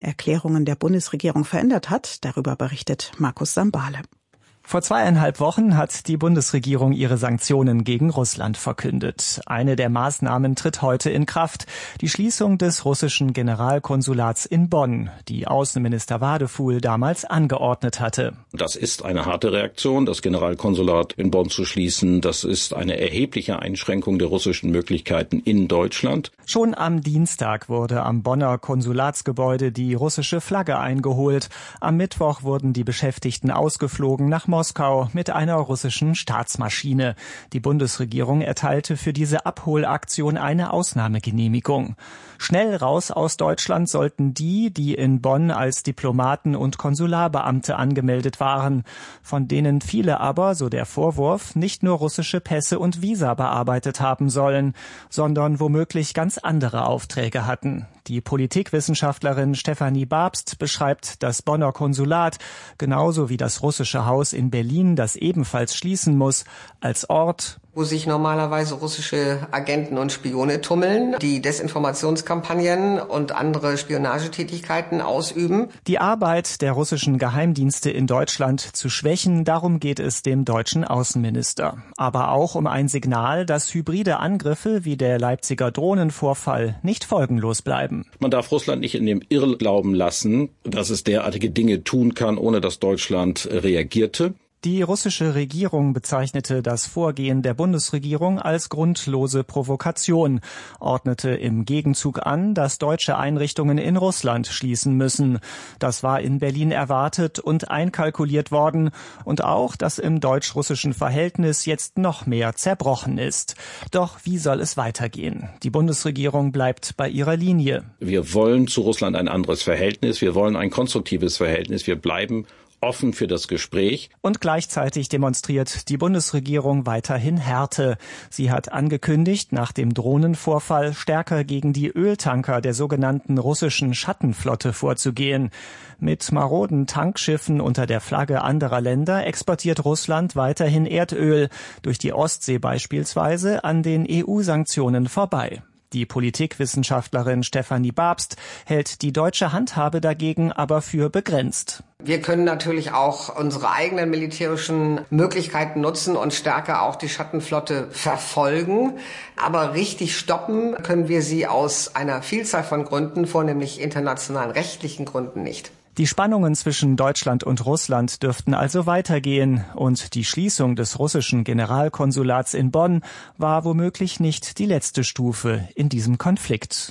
Erklärungen der Bundesregierung verändert hat. Darüber berichtet Markus Sambale. Vor 2,5 Wochen hat die Bundesregierung ihre Sanktionen gegen Russland verkündet. Eine der Maßnahmen tritt heute in Kraft: die Schließung des russischen Generalkonsulats in Bonn, die Außenminister Wadefuhl damals angeordnet hatte. Das ist eine harte Reaktion, das Generalkonsulat in Bonn zu schließen. Das ist eine erhebliche Einschränkung der russischen Möglichkeiten in Deutschland. Schon am Dienstag wurde am Bonner Konsulatsgebäude die russische Flagge eingeholt. Am Mittwoch wurden die Beschäftigten ausgeflogen nach Moskau mit einer russischen Staatsmaschine. Die Bundesregierung erteilte für diese Abholaktion eine Ausnahmegenehmigung. Schnell raus aus Deutschland sollten die in Bonn als Diplomaten und Konsularbeamte angemeldet waren, von denen viele aber, so der Vorwurf, nicht nur russische Pässe und Visa bearbeitet haben sollen, sondern womöglich ganz andere Aufträge hatten. Die Politikwissenschaftlerin Stefanie Babst beschreibt das Bonner Konsulat, genauso wie das russische Haus in Berlin, das ebenfalls schließen muss, als Ort, wo sich normalerweise russische Agenten und Spione tummeln, die Desinformationskampagnen und andere Spionagetätigkeiten ausüben. Die Arbeit der russischen Geheimdienste in Deutschland zu schwächen, darum geht es dem deutschen Außenminister. Aber auch um ein Signal, dass hybride Angriffe wie der Leipziger Drohnenvorfall nicht folgenlos bleiben. Man darf Russland nicht in dem Irrglauben lassen, dass es derartige Dinge tun kann, ohne dass Deutschland reagierte. Die russische Regierung bezeichnete das Vorgehen der Bundesregierung als grundlose Provokation, ordnete im Gegenzug an, dass deutsche Einrichtungen in Russland schließen müssen. Das war in Berlin erwartet und einkalkuliert worden, und auch, dass im deutsch-russischen Verhältnis jetzt noch mehr zerbrochen ist. Doch wie soll es weitergehen? Die Bundesregierung bleibt bei ihrer Linie. Wir wollen zu Russland ein anderes Verhältnis, wir wollen ein konstruktives Verhältnis, wir bleiben offen für das Gespräch. Und gleichzeitig demonstriert die Bundesregierung weiterhin Härte. Sie hat angekündigt, nach dem Drohnenvorfall stärker gegen die Öltanker der sogenannten russischen Schattenflotte vorzugehen. Mit maroden Tankschiffen unter der Flagge anderer Länder exportiert Russland weiterhin Erdöl, durch die Ostsee beispielsweise, an den EU-Sanktionen vorbei. Die Politikwissenschaftlerin Stefanie Babst hält die deutsche Handhabe dagegen aber für begrenzt. Wir können natürlich auch unsere eigenen militärischen Möglichkeiten nutzen und stärker auch die Schattenflotte verfolgen. Aber richtig stoppen können wir sie aus einer Vielzahl von Gründen, vornehmlich internationalen rechtlichen Gründen, nicht. Die Spannungen zwischen Deutschland und Russland dürften also weitergehen, und die Schließung des russischen Generalkonsulats in Bonn war womöglich nicht die letzte Stufe in diesem Konflikt.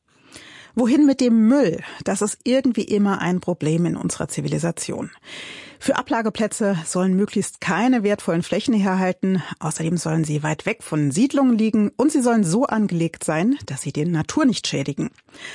Wohin mit dem Müll? Das ist irgendwie immer ein Problem in unserer Zivilisation. Für Ablageplätze sollen möglichst keine wertvollen Flächen herhalten. Außerdem sollen sie weit weg von Siedlungen liegen und sie sollen so angelegt sein, dass sie die Natur nicht schädigen.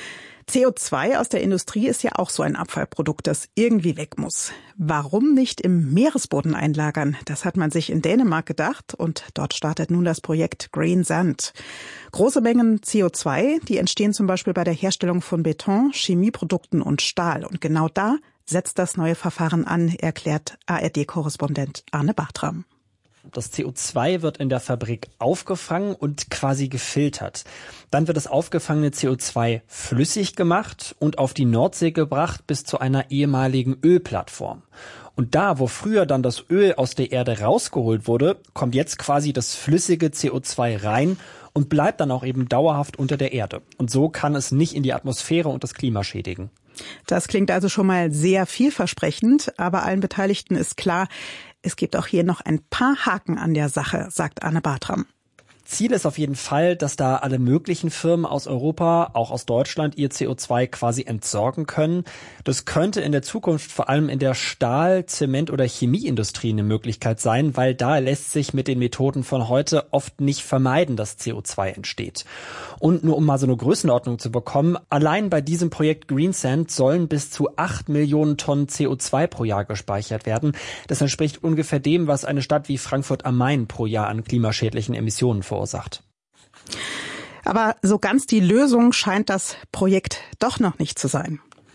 CO2 aus der Industrie ist ja auch so ein Abfallprodukt, das irgendwie weg muss. Warum nicht im Meeresboden einlagern? Das hat man sich in Dänemark gedacht, und dort startet nun das Projekt Green Sand. Große Mengen CO2, die entstehen zum Beispiel bei der Herstellung von Beton, Chemieprodukten und Stahl. Und genau da setzt das neue Verfahren an, erklärt ARD-Korrespondent Arne Bartram. Das CO2 wird in der Fabrik aufgefangen und quasi gefiltert. Dann wird das aufgefangene CO2 flüssig gemacht und auf die Nordsee gebracht bis zu einer ehemaligen Ölplattform. Und da, wo früher dann das Öl aus der Erde rausgeholt wurde, kommt jetzt quasi das flüssige CO2 rein und bleibt dann auch eben dauerhaft unter der Erde. Und so kann es nicht in die Atmosphäre und das Klima schädigen. Das klingt also schon mal sehr vielversprechend, aber allen Beteiligten ist klar, es gibt auch hier noch ein paar Haken an der Sache, sagt Arne Bartram. Ziel ist auf jeden Fall, dass da alle möglichen Firmen aus Europa, auch aus Deutschland, ihr CO2 quasi entsorgen können. Das könnte in der Zukunft vor allem in der Stahl-, Zement- oder Chemieindustrie eine Möglichkeit sein, weil da lässt sich mit den Methoden von heute oft nicht vermeiden, dass CO2 entsteht. Und nur um mal so eine Größenordnung zu bekommen, allein bei diesem Projekt Green Sand sollen bis zu 8 Millionen Tonnen CO2 pro Jahr gespeichert werden. Das entspricht ungefähr dem, was eine Stadt wie Frankfurt am Main pro Jahr an klimaschädlichen Emissionen verursacht. Aber so ganz die Lösung scheint das Projekt doch noch nicht zu sein.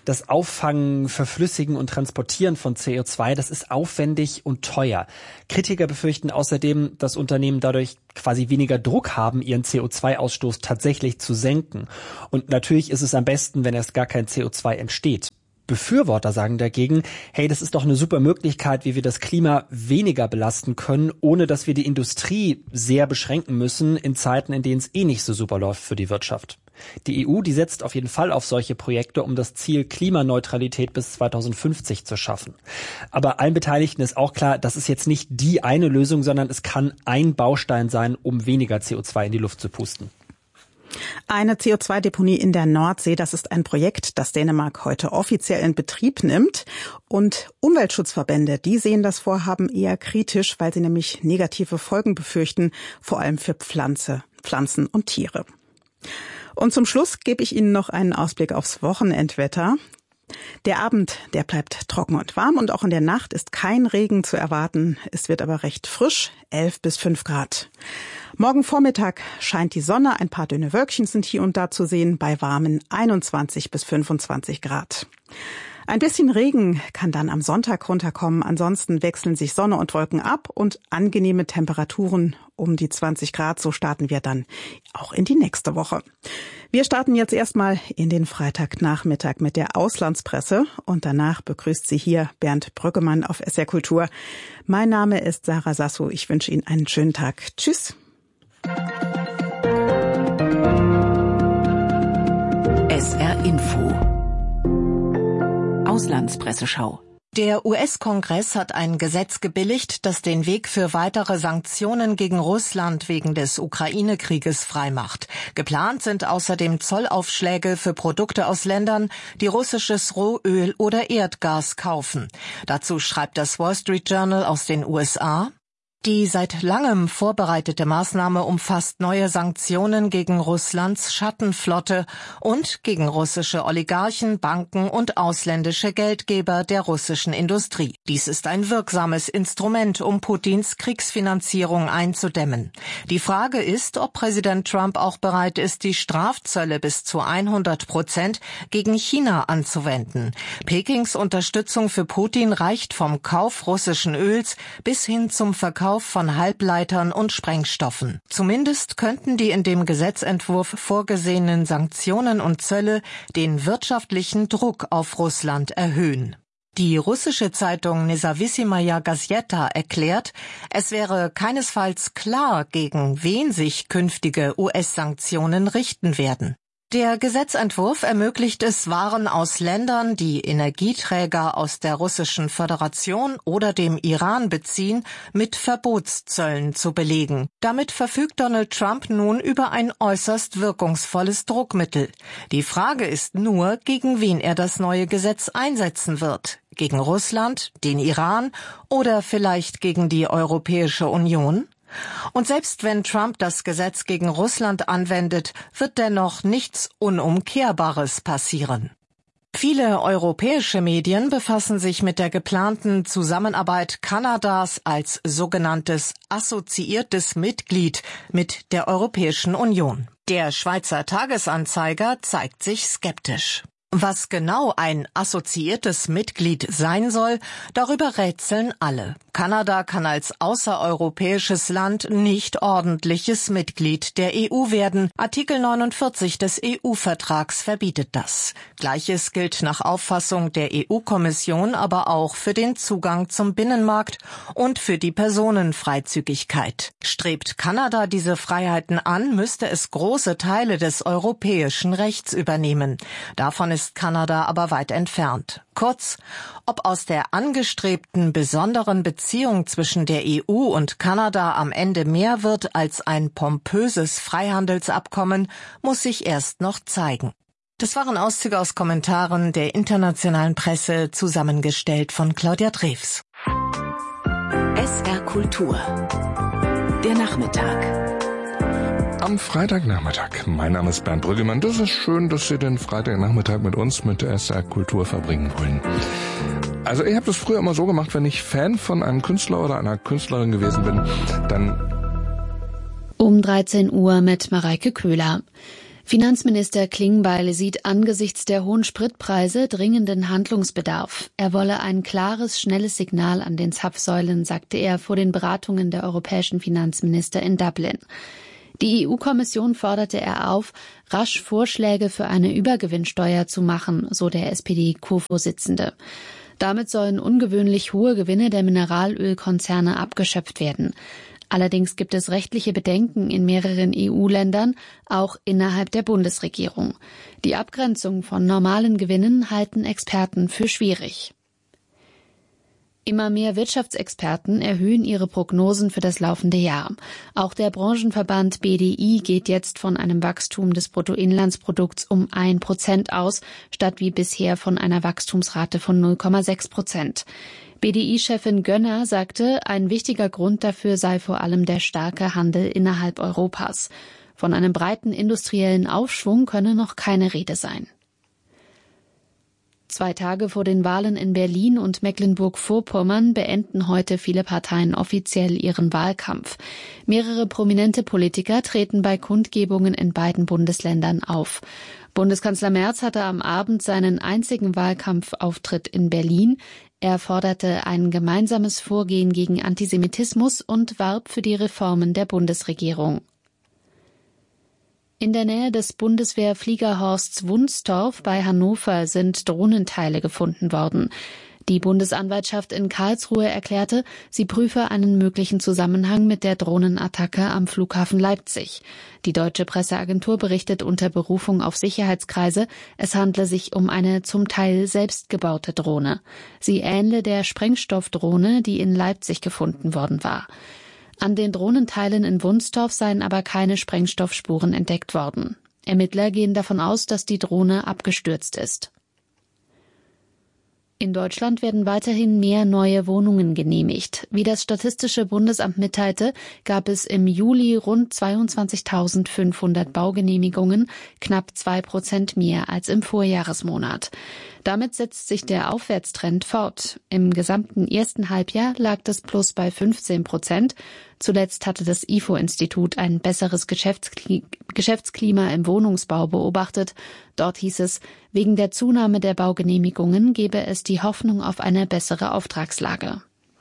Das Auffangen, Verflüssigen und Transportieren von CO2, das ist aufwendig und teuer. Kritiker befürchten außerdem, dass Unternehmen dadurch quasi weniger Druck haben, ihren CO2-Ausstoß tatsächlich zu senken. Und natürlich ist es am besten, wenn erst gar kein CO2 entsteht. Befürworter sagen dagegen, hey, das ist doch eine super Möglichkeit, wie wir das Klima weniger belasten können, ohne dass wir die Industrie sehr beschränken müssen in Zeiten, in denen es nicht so super läuft für die Wirtschaft. Die EU, die setzt auf jeden Fall auf solche Projekte, um das Ziel Klimaneutralität bis 2050 zu schaffen. Aber allen Beteiligten ist auch klar, das ist jetzt nicht die eine Lösung, sondern es kann ein Baustein sein, um weniger CO2 in die Luft zu pusten. Eine CO2-Deponie in der Nordsee, das ist ein Projekt, das Dänemark heute offiziell in Betrieb nimmt. Und Umweltschutzverbände, die sehen das Vorhaben eher kritisch, weil sie nämlich negative Folgen befürchten, vor allem für Pflanzen und Tiere. Und zum Schluss gebe ich Ihnen noch einen Ausblick aufs Wochenendwetter. Der Abend, der bleibt trocken und warm und auch in der Nacht ist kein Regen zu erwarten. Es wird aber recht frisch, 11 bis 5 Grad. Morgen Vormittag scheint die Sonne, ein paar dünne Wölkchen sind hier und da zu sehen, bei warmen 21 bis 25 Grad. Ein bisschen Regen kann dann am Sonntag runterkommen, ansonsten wechseln sich Sonne und Wolken ab und angenehme Temperaturen um die 20 Grad, so starten wir dann auch in die nächste Woche. Wir starten jetzt erstmal in den Freitagnachmittag mit der Auslandspresse und danach begrüßt Sie hier Bernd Brüggemann auf SR Kultur. Mein Name ist Sarah Sasso, ich wünsche Ihnen einen schönen Tag. Tschüss. SR Info Auslandspresseschau. Der US-Kongress hat ein Gesetz gebilligt, das den Weg für weitere Sanktionen gegen Russland wegen des Ukraine-Krieges freimacht. Geplant sind außerdem Zollaufschläge für Produkte aus Ländern, die russisches Rohöl oder Erdgas kaufen. Dazu schreibt das Wall Street Journal aus den USA: Die seit langem vorbereitete Maßnahme umfasst neue Sanktionen gegen Russlands Schattenflotte und gegen russische Oligarchen, Banken und ausländische Geldgeber der russischen Industrie. Dies ist ein wirksames Instrument, um Putins Kriegsfinanzierung einzudämmen. Die Frage ist, ob Präsident Trump auch bereit ist, die Strafzölle bis zu 100% gegen China anzuwenden. Pekings Unterstützung für Putin reicht vom Kauf russischen Öls bis hin zum Verkauf von Halbleitern und Sprengstoffen. Zumindest könnten die in dem Gesetzentwurf vorgesehenen Sanktionen und Zölle den wirtschaftlichen Druck auf Russland erhöhen. Die russische Zeitung Nezavissimaya Gazeta erklärt, es wäre keinesfalls klar, gegen wen sich künftige US-Sanktionen richten werden. Der Gesetzentwurf ermöglicht es, Waren aus Ländern, die Energieträger aus der Russischen Föderation oder dem Iran beziehen, mit Verbotszöllen zu belegen. Damit verfügt Donald Trump nun über ein äußerst wirkungsvolles Druckmittel. Die Frage ist nur, gegen wen er das neue Gesetz einsetzen wird. Gegen Russland, den Iran oder vielleicht gegen die Europäische Union? Und selbst wenn Trump das Gesetz gegen Russland anwendet, wird dennoch nichts Unumkehrbares passieren. Viele europäische Medien befassen sich mit der geplanten Zusammenarbeit Kanadas als sogenanntes assoziiertes Mitglied mit der Europäischen Union. Der Schweizer Tagesanzeiger zeigt sich skeptisch. Was genau ein assoziiertes Mitglied sein soll, darüber rätseln alle. Kanada kann als außereuropäisches Land nicht ordentliches Mitglied der EU werden. Artikel 49 des EU-Vertrags verbietet das. Gleiches gilt nach Auffassung der EU-Kommission aber auch für den Zugang zum Binnenmarkt und für die Personenfreizügigkeit. Strebt Kanada diese Freiheiten an, müsste es große Teile des europäischen Rechts übernehmen. Davon ist Kanada aber weit entfernt. Kurz, ob aus der angestrebten besonderen Beziehung zwischen der EU und Kanada am Ende mehr wird als ein pompöses Freihandelsabkommen, muss sich erst noch zeigen. Das waren Auszüge aus Kommentaren der internationalen Presse, zusammengestellt von Claudia Drews. SR Kultur. Der Nachmittag. Am Freitagnachmittag. Mein Name ist Bernd Brüggemann. Das ist schön, dass Sie den Freitagnachmittag mit uns, mit der SR Kultur verbringen wollen. Also ich habe das früher immer so gemacht, wenn ich Fan von einem Künstler oder einer Künstlerin gewesen bin, dann... Um 13 Uhr mit Mareike Köhler. Finanzminister Klingbeil sieht angesichts der hohen Spritpreise dringenden Handlungsbedarf. Er wolle ein klares, schnelles Signal an den Zapfsäulen, sagte er vor den Beratungen der europäischen Finanzminister in Dublin. Die EU-Kommission forderte er auf, rasch Vorschläge für eine Übergewinnsteuer zu machen, so der SPD-Co-Vorsitzende. Damit sollen ungewöhnlich hohe Gewinne der Mineralölkonzerne abgeschöpft werden. Allerdings gibt es rechtliche Bedenken in mehreren EU-Ländern, auch innerhalb der Bundesregierung. Die Abgrenzung von normalen Gewinnen halten Experten für schwierig. Immer mehr Wirtschaftsexperten erhöhen ihre Prognosen für das laufende Jahr. Auch der Branchenverband BDI geht jetzt von einem Wachstum des Bruttoinlandsprodukts um 1% aus, statt wie bisher von einer Wachstumsrate von 0,6%. BDI-Chefin Gönner sagte, ein wichtiger Grund dafür sei vor allem der starke Handel innerhalb Europas. Von einem breiten industriellen Aufschwung könne noch keine Rede sein. 2 Tage vor den Wahlen in Berlin und Mecklenburg-Vorpommern beenden heute viele Parteien offiziell ihren Wahlkampf. Mehrere prominente Politiker treten bei Kundgebungen in beiden Bundesländern auf. Bundeskanzler Merz hatte am Abend seinen einzigen Wahlkampfauftritt in Berlin. Er forderte ein gemeinsames Vorgehen gegen Antisemitismus und warb für die Reformen der Bundesregierung. In der Nähe des Bundeswehrfliegerhorsts Wunstorf bei Hannover sind Drohnenteile gefunden worden. Die Bundesanwaltschaft in Karlsruhe erklärte, sie prüfe einen möglichen Zusammenhang mit der Drohnenattacke am Flughafen Leipzig. Die deutsche Presseagentur berichtet unter Berufung auf Sicherheitskreise, es handle sich um eine zum Teil selbstgebaute Drohne. Sie ähnle der Sprengstoffdrohne, die in Leipzig gefunden worden war. An den Drohnenteilen in Wunstorf seien aber keine Sprengstoffspuren entdeckt worden. Ermittler gehen davon aus, dass die Drohne abgestürzt ist. In Deutschland werden weiterhin mehr neue Wohnungen genehmigt. Wie das Statistische Bundesamt mitteilte, gab es im Juli rund 22.500 Baugenehmigungen, knapp 2% mehr als im Vorjahresmonat. Damit setzt sich der Aufwärtstrend fort. Im gesamten ersten Halbjahr lag das Plus bei 15%. Zuletzt hatte das IFO-Institut ein besseres Geschäftsklima im Wohnungsbau beobachtet. Dort hieß es, wegen der Zunahme der Baugenehmigungen gebe es die Hoffnung auf eine bessere Auftragslage.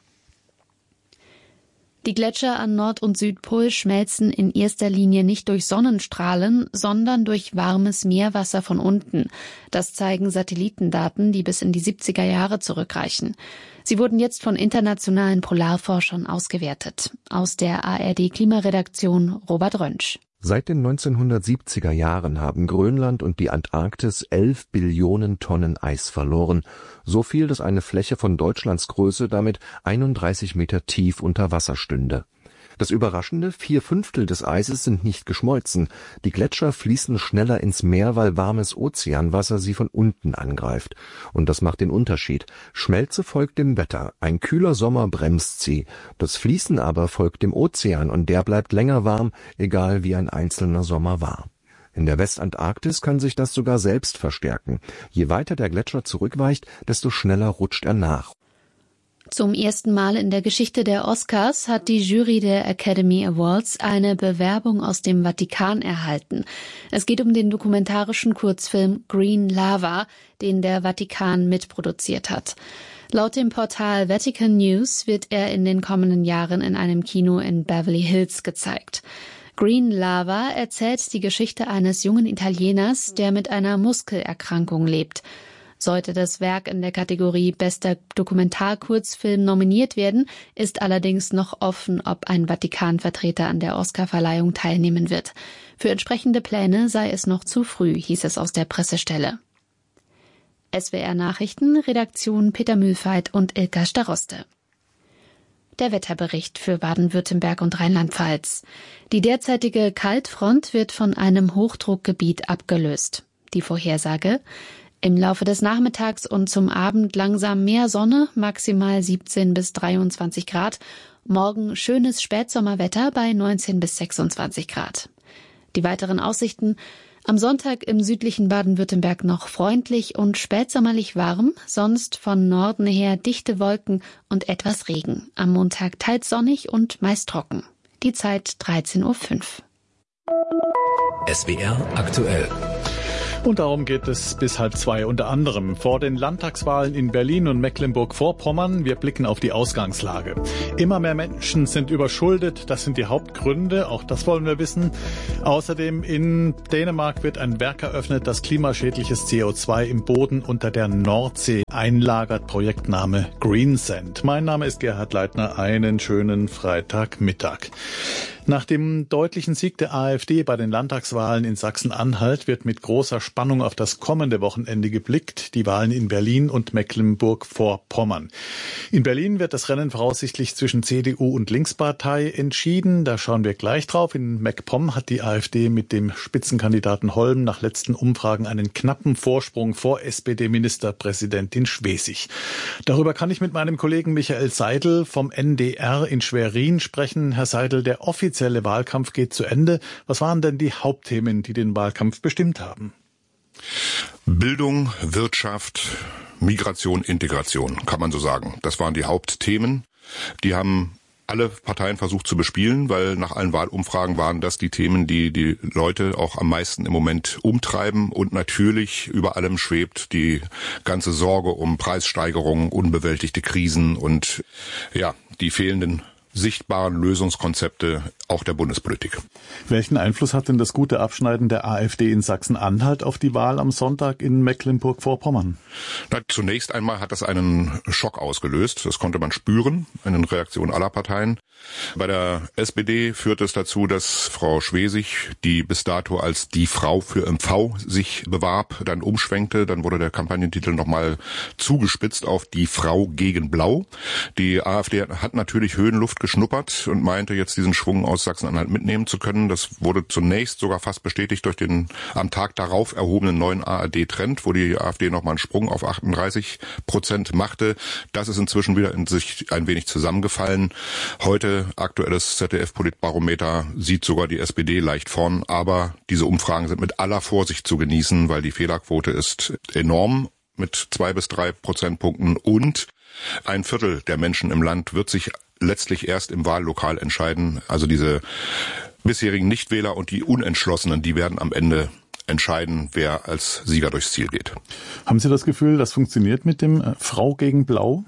Die Gletscher an Nord- und Südpol schmelzen in erster Linie nicht durch Sonnenstrahlen, sondern durch warmes Meerwasser von unten. Das zeigen Satellitendaten, die bis in die 70er Jahre zurückreichen. Sie wurden jetzt von internationalen Polarforschern ausgewertet. Aus der ARD-Klimaredaktion Robert Röntsch. Seit den 1970er Jahren haben Grönland und die Antarktis 11 Billionen Tonnen Eis verloren. So viel, dass eine Fläche von Deutschlands Größe damit 31 Meter tief unter Wasser stünde. Das Überraschende, 4/5 des Eises sind nicht geschmolzen. Die Gletscher fließen schneller ins Meer, weil warmes Ozeanwasser sie von unten angreift. Und das macht den Unterschied. Schmelze folgt dem Wetter. Ein kühler Sommer bremst sie. Das Fließen aber folgt dem Ozean und der bleibt länger warm, egal wie ein einzelner Sommer war. In der Westantarktis kann sich das sogar selbst verstärken. Je weiter der Gletscher zurückweicht, desto schneller rutscht er nach. Zum ersten Mal in der Geschichte der Oscars hat die Jury der Academy Awards eine Bewerbung aus dem Vatikan erhalten. Es geht um den dokumentarischen Kurzfilm Green Lava, den der Vatikan mitproduziert hat. Laut dem Portal Vatican News wird er in den kommenden Jahren in einem Kino in Beverly Hills gezeigt. Green Lava erzählt die Geschichte eines jungen Italieners, der mit einer Muskelerkrankung lebt. Sollte das Werk in der Kategorie Bester Dokumentarkurzfilm nominiert werden, ist allerdings noch offen, ob ein Vatikanvertreter an der Oscarverleihung teilnehmen wird. Für entsprechende Pläne sei es noch zu früh, hieß es aus der Pressestelle. SWR Nachrichten, Redaktion Peter Mühlfeit und Ilka Staroste. Der Wetterbericht für Baden-Württemberg und Rheinland-Pfalz. Die derzeitige Kaltfront wird von einem Hochdruckgebiet abgelöst. Die Vorhersage: Im Laufe des Nachmittags und zum Abend langsam mehr Sonne, maximal 17 bis 23 Grad. Morgen schönes Spätsommerwetter bei 19 bis 26 Grad. Die weiteren Aussichten: Am Sonntag im südlichen Baden-Württemberg noch freundlich und spätsommerlich warm, sonst von Norden her dichte Wolken und etwas Regen. Am Montag teils sonnig und meist trocken. Die Zeit 13:05 Uhr. SWR aktuell. Und darum geht es bis 1:30 unter anderem vor den Landtagswahlen in Berlin und Mecklenburg-Vorpommern. Wir blicken auf die Ausgangslage. Immer mehr Menschen sind überschuldet. Das sind die Hauptgründe. Auch das wollen wir wissen. Außerdem in Dänemark wird ein Werk eröffnet, das klimaschädliches CO2 im Boden unter der Nordsee einlagert. Projektname Greensand. Mein Name ist Gerhard Leitner. Einen schönen Freitagmittag. Nach dem deutlichen Sieg der AfD bei den Landtagswahlen in Sachsen-Anhalt wird mit großer Spannung auf das kommende Wochenende geblickt, die Wahlen in Berlin und Mecklenburg-Vorpommern. In Berlin wird das Rennen voraussichtlich zwischen CDU und Linkspartei entschieden. Da schauen wir gleich drauf. In MacPom hat die AfD mit dem Spitzenkandidaten Holm nach letzten Umfragen einen knappen Vorsprung vor SPD-Ministerpräsidentin Schwesig. Darüber kann ich mit meinem Kollegen Michael Seidel vom NDR in Schwerin sprechen. Herr Seidel, der offizielle Wahlkampf geht zu Ende. Was waren denn die Hauptthemen, die den Wahlkampf bestimmt haben? Bildung, Wirtschaft, Migration, Integration, kann man so sagen. Das waren die Hauptthemen. Die haben alle Parteien versucht zu bespielen, weil nach allen Wahlumfragen waren das die Themen, die die Leute auch am meisten im Moment umtreiben. Und natürlich über allem schwebt die ganze Sorge um Preissteigerungen, unbewältigte Krisen und ja, die fehlenden sichtbaren Lösungskonzepte auch der Bundespolitik. Welchen Einfluss hat denn das gute Abschneiden der AfD in Sachsen-Anhalt auf die Wahl am Sonntag in Mecklenburg-Vorpommern? Zunächst einmal hat das einen Schock ausgelöst. Das konnte man spüren, eine Reaktion aller Parteien. Bei der SPD führt es dazu, dass Frau Schwesig, die bis dato als die Frau für MV sich bewarb, dann umschwenkte. Dann wurde der Kampagnentitel nochmal zugespitzt auf die Frau gegen Blau. Die AfD hat natürlich Höhenluft geschnuppert und meinte jetzt diesen Schwung aus Sachsen-Anhalt mitnehmen zu können. Das wurde zunächst sogar fast bestätigt durch den am Tag darauf erhobenen neuen ARD-Trend, wo die AfD nochmal einen Sprung auf 38% machte. Das ist inzwischen wieder in sich ein wenig zusammengefallen. Heute aktuelles ZDF-Politbarometer sieht sogar die SPD leicht vorn, aber diese Umfragen sind mit aller Vorsicht zu genießen, weil die Fehlerquote ist enorm mit 2 bis 3 Prozentpunkten und ein Viertel der Menschen im Land wird sich letztlich erst im Wahllokal entscheiden. Also diese bisherigen Nichtwähler und die Unentschlossenen, die werden am Ende entscheiden, wer als Sieger durchs Ziel geht. Haben Sie das Gefühl, das funktioniert mit dem Frau gegen Blau?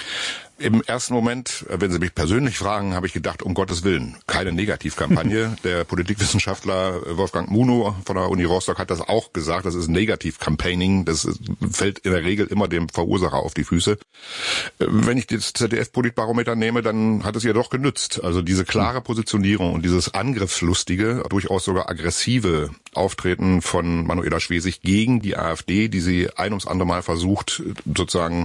Im ersten Moment, wenn Sie mich persönlich fragen, habe ich gedacht, um Gottes Willen, keine Negativkampagne. Der Politikwissenschaftler Wolfgang Muno von der Uni Rostock hat das auch gesagt, das ist Negativ-Campaigning, das fällt in der Regel immer dem Verursacher auf die Füße. Wenn ich das ZDF-Politbarometer nehme, dann hat es ja doch genützt. Also diese klare Positionierung und dieses angriffslustige, durchaus sogar aggressive Auftreten von Manuela Schwesig gegen die AfD, die sie ein ums andere Mal versucht, sozusagen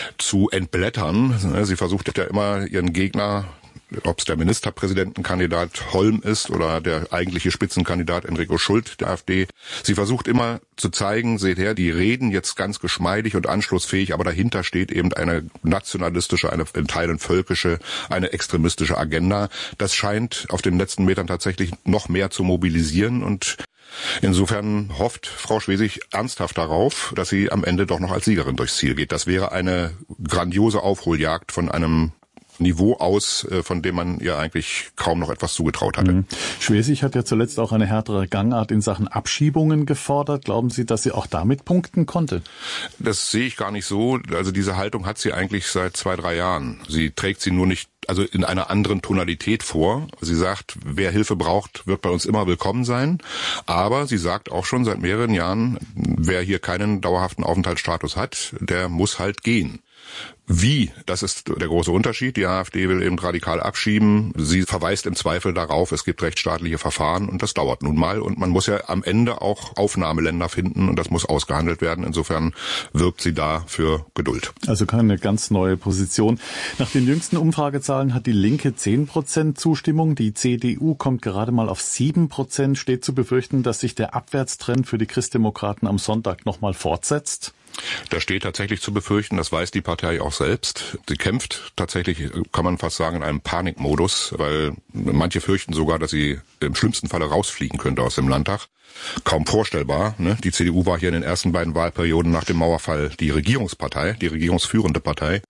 zu entblättern. Sie versucht ja immer ihren Gegner, ob es der Ministerpräsidentenkandidat Holm ist oder der eigentliche Spitzenkandidat Enrico Schult der AfD. Sie versucht immer zu zeigen, seht her, die reden jetzt ganz geschmeidig und anschlussfähig, aber dahinter steht eben eine nationalistische, eine in Teilen völkische, eine extremistische Agenda. Das scheint auf den letzten Metern tatsächlich noch mehr zu mobilisieren und insofern hofft Frau Schwesig ernsthaft darauf, dass sie am Ende doch noch als Siegerin durchs Ziel geht. Das wäre eine grandiose Aufholjagd von einem Niveau aus, von dem man ja eigentlich kaum noch etwas zugetraut hatte. Schwesig hat ja zuletzt auch eine härtere Gangart in Sachen Abschiebungen gefordert. Glauben Sie, dass sie auch damit punkten konnte? Das sehe ich gar nicht so. Also diese Haltung hat sie eigentlich seit 2-3 Jahren. Sie trägt sie nur nicht, also in einer anderen Tonalität vor. Sie sagt, wer Hilfe braucht, wird bei uns immer willkommen sein. Aber sie sagt auch schon seit mehreren Jahren, wer hier keinen dauerhaften Aufenthaltsstatus hat, der muss halt gehen. Wie? Das ist der große Unterschied. Die AfD will eben radikal abschieben. Sie verweist im Zweifel darauf, es gibt rechtsstaatliche Verfahren und das dauert nun mal. Und man muss ja am Ende auch Aufnahmeländer finden und das muss ausgehandelt werden. Insofern wirbt sie da für Geduld. Also keine ganz neue Position. Nach den jüngsten Umfragezahlen hat die Linke 10% Zustimmung. Die CDU kommt gerade mal auf 7%. Steht zu befürchten, dass sich der Abwärtstrend für die Christdemokraten am Sonntag nochmal fortsetzt? Da steht tatsächlich zu befürchten, das weiß die Partei auch selbst. Sie kämpft tatsächlich, kann man fast sagen, in einem Panikmodus, weil manche fürchten sogar, dass sie im schlimmsten Falle rausfliegen könnte aus dem Landtag. Kaum vorstellbar. Ne? Die CDU war hier in den ersten beiden Wahlperioden nach dem Mauerfall die Regierungspartei, die regierungsführende Partei.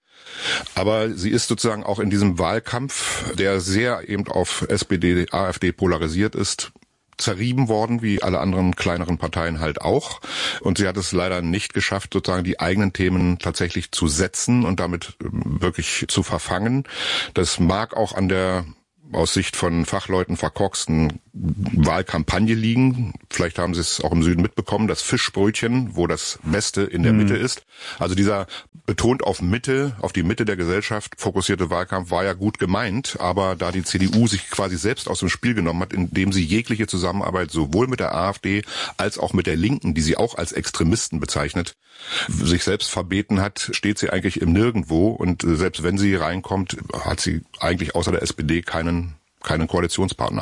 Aber sie ist sozusagen auch in diesem Wahlkampf, der sehr eben auf SPD, AfD polarisiert ist, zerrieben worden, wie alle anderen kleineren Parteien halt auch. Und sie hat es leider nicht geschafft, sozusagen die eigenen Themen tatsächlich zu setzen und damit wirklich zu verfangen. Das mag auch an der aus Sicht von Fachleuten verkorksten Wahlkampagne liegen. Vielleicht haben Sie es auch im Süden mitbekommen, das Fischbrötchen, wo das Beste in der Mitte ist. Also dieser betont auf Mitte, auf die Mitte der Gesellschaft fokussierte Wahlkampf war ja gut gemeint, aber da die CDU sich quasi selbst aus dem Spiel genommen hat, indem sie jegliche Zusammenarbeit sowohl mit der AfD als auch mit der Linken, die sie auch als Extremisten bezeichnet, sich selbst verbeten hat, steht sie eigentlich im Nirgendwo, und selbst wenn sie reinkommt, hat sie eigentlich außer der SPD keinen Koalitionspartner.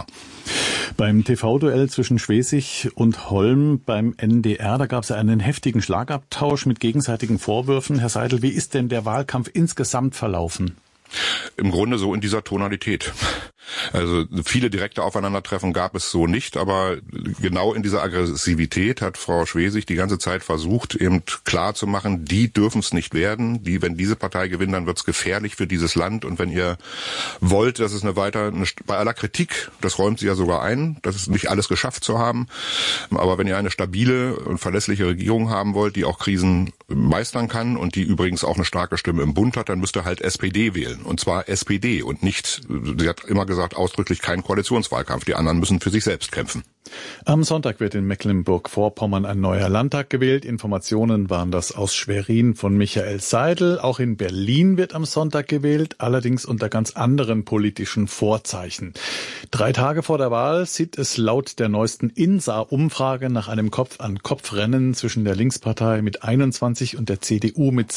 Beim TV-Duell zwischen Schwesig und Holm beim NDR, da gab es ja einen heftigen Schlagabtausch mit gegenseitigen Vorwürfen. Herr Seidel, wie ist denn der Wahlkampf insgesamt verlaufen? Im Grunde so in dieser Tonalität. Also viele direkte Aufeinandertreffen gab es so nicht, aber genau in dieser Aggressivität hat Frau Schwesig die ganze Zeit versucht, eben klar zu machen, die dürfen es nicht werden. Wenn diese Partei gewinnt, dann wird es gefährlich für dieses Land. Und wenn ihr wollt, dass es bei aller Kritik, das räumt sie ja sogar ein, das ist nicht alles geschafft zu haben, aber wenn ihr eine stabile und verlässliche Regierung haben wollt, die auch Krisen meistern kann und die übrigens auch eine starke Stimme im Bund hat, dann müsst ihr halt SPD wählen. Und zwar SPD und nicht, sie hat immer gesagt, ausdrücklich kein Koalitionswahlkampf. Die anderen müssen für sich selbst kämpfen. Am Sonntag wird in Mecklenburg-Vorpommern ein neuer Landtag gewählt. Informationen waren das aus Schwerin von Michael Seidel. Auch in Berlin wird am Sonntag gewählt, allerdings unter ganz anderen politischen Vorzeichen. 3 Tage vor der Wahl sieht es laut der neuesten INSA-Umfrage nach einem Kopf-an-Kopf-Rennen zwischen der Linkspartei mit 21 und der CDU mit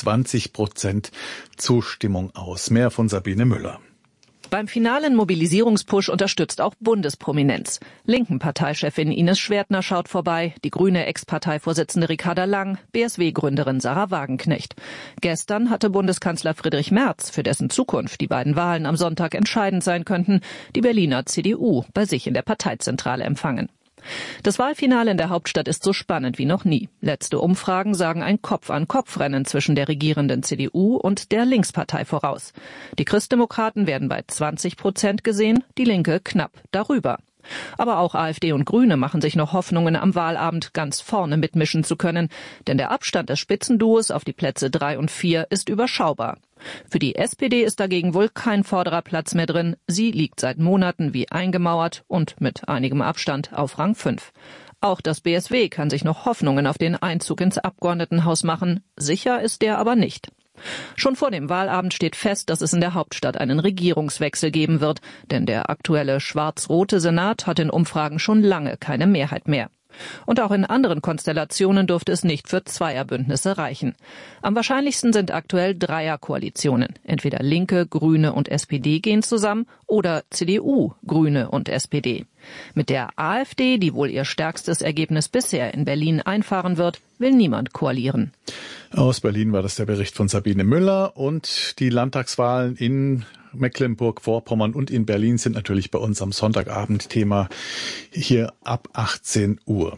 20% Zustimmung aus. Mehr von Sabine Müller. Beim finalen Mobilisierungspush unterstützt auch Bundesprominenz. Linken-Parteichefin Ines Schwertner schaut vorbei, die grüne Ex-Parteivorsitzende Ricarda Lang, BSW-Gründerin Sarah Wagenknecht. Gestern hatte Bundeskanzler Friedrich Merz, für dessen Zukunft die beiden Wahlen am Sonntag entscheidend sein könnten, die Berliner CDU bei sich in der Parteizentrale empfangen. Das Wahlfinale in der Hauptstadt ist so spannend wie noch nie. Letzte Umfragen sagen ein Kopf-an-Kopf-Rennen zwischen der regierenden CDU und der Linkspartei voraus. Die Christdemokraten werden bei 20% gesehen, die Linke knapp darüber. Aber auch AfD und Grüne machen sich noch Hoffnungen, am Wahlabend ganz vorne mitmischen zu können. Denn der Abstand des Spitzenduos auf die Plätze 3 und 4 ist überschaubar. Für die SPD ist dagegen wohl kein vorderer Platz mehr drin. Sie liegt seit Monaten wie eingemauert und mit einigem Abstand auf Rang 5. Auch das BSW kann sich noch Hoffnungen auf den Einzug ins Abgeordnetenhaus machen. Sicher ist der aber nicht. Schon vor dem Wahlabend steht fest, dass es in der Hauptstadt einen Regierungswechsel geben wird. Denn der aktuelle schwarz-rote Senat hat in Umfragen schon lange keine Mehrheit mehr. Und auch in anderen Konstellationen dürfte es nicht für Zweierbündnisse reichen. Am wahrscheinlichsten sind aktuell Dreierkoalitionen. Entweder Linke, Grüne und SPD gehen zusammen oder CDU, Grüne und SPD. Mit der AfD, die wohl ihr stärkstes Ergebnis bisher in Berlin einfahren wird, will niemand koalieren. Aus Berlin war das der Bericht von Sabine Müller, und die Landtagswahlen in Mecklenburg-Vorpommern und in Berlin sind natürlich bei uns am Sonntagabend Thema hier ab 18 Uhr.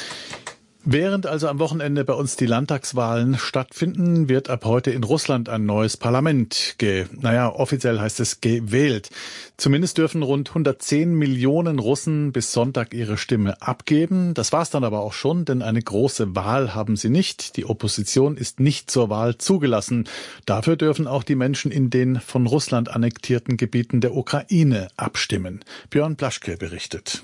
Während also am Wochenende bei uns die Landtagswahlen stattfinden, wird ab heute in Russland ein neues Parlament offiziell heißt es gewählt. Zumindest dürfen rund 110 Millionen Russen bis Sonntag ihre Stimme abgeben. Das war's dann aber auch schon, denn eine große Wahl haben sie nicht. Die Opposition ist nicht zur Wahl zugelassen. Dafür dürfen auch die Menschen in den von Russland annektierten Gebieten der Ukraine abstimmen. Björn Blaschke berichtet.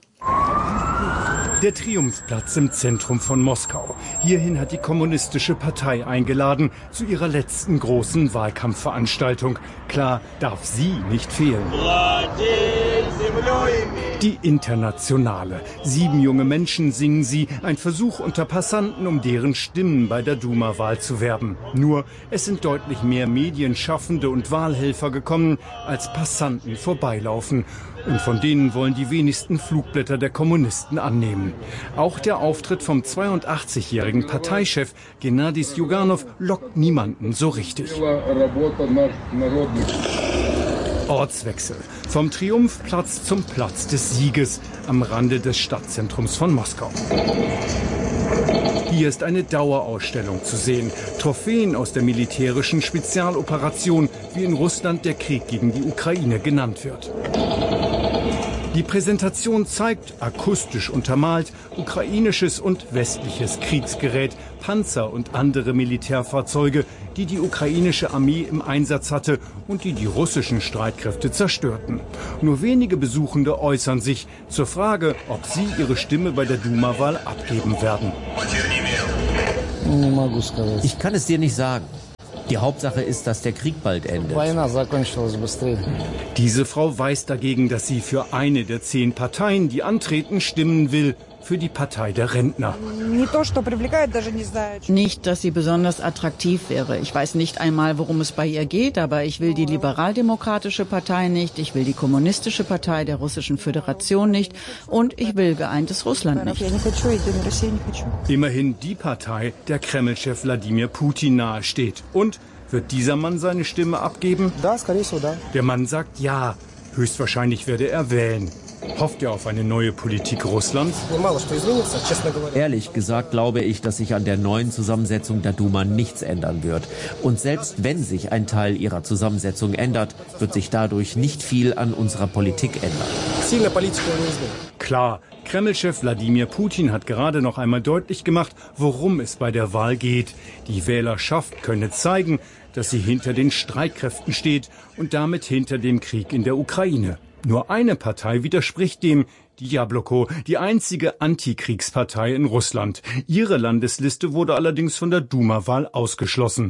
Der Triumphplatz im Zentrum von Moskau. Hierhin hat die Kommunistische Partei eingeladen zu ihrer letzten großen Wahlkampfveranstaltung. Klar, darf sie nicht fehlen. Die Internationale. 7 junge Menschen singen sie, ein Versuch unter Passanten, um deren Stimmen bei der Duma-Wahl zu werben. Nur, es sind deutlich mehr Medienschaffende und Wahlhelfer gekommen, als Passanten vorbeilaufen. Und von denen wollen die wenigsten Flugblätter der Kommunisten annehmen. Auch der Auftritt vom 82-jährigen Parteichef Gennady Sjuganov lockt niemanden so richtig. Ortswechsel. Vom Triumphplatz zum Platz des Sieges am Rande des Stadtzentrums von Moskau. Hier ist eine Dauerausstellung zu sehen. Trophäen aus der militärischen Spezialoperation, wie in Russland der Krieg gegen die Ukraine genannt wird. Die Präsentation zeigt, akustisch untermalt, ukrainisches und westliches Kriegsgerät, Panzer und andere Militärfahrzeuge, die die ukrainische Armee im Einsatz hatte und die russischen Streitkräfte zerstörten. Nur wenige Besuchende äußern sich zur Frage, ob sie ihre Stimme bei der Duma-Wahl abgeben werden. Ich kann es dir nicht sagen. Die Hauptsache ist, dass der Krieg bald endet. Diese Frau weiß dagegen, dass sie für eine der 10 Parteien, die antreten, stimmen will. Für die Partei der Rentner. Nicht, dass sie besonders attraktiv wäre. Ich weiß nicht einmal, worum es bei ihr geht, aber ich will die liberaldemokratische Partei nicht, ich will die kommunistische Partei der Russischen Föderation nicht und ich will geeintes Russland nicht. Immerhin die Partei, der Kreml-Chef Wladimir Putin nahesteht. Und wird dieser Mann seine Stimme abgeben? Der Mann sagt ja. Höchstwahrscheinlich werde er wählen. Hofft er auf eine neue Politik Russlands? Ehrlich gesagt glaube ich, dass sich an der neuen Zusammensetzung der Duma nichts ändern wird. Und selbst wenn sich ein Teil ihrer Zusammensetzung ändert, wird sich dadurch nicht viel an unserer Politik ändern. Klar, Kreml-Chef Wladimir Putin hat gerade noch einmal deutlich gemacht, worum es bei der Wahl geht. Die Wählerschaft könne zeigen, dass sie hinter den Streitkräften steht und damit hinter dem Krieg in der Ukraine. Nur eine Partei widerspricht dem, die Jabloko, die einzige Antikriegspartei in Russland. Ihre Landesliste wurde allerdings von der Duma-Wahl ausgeschlossen.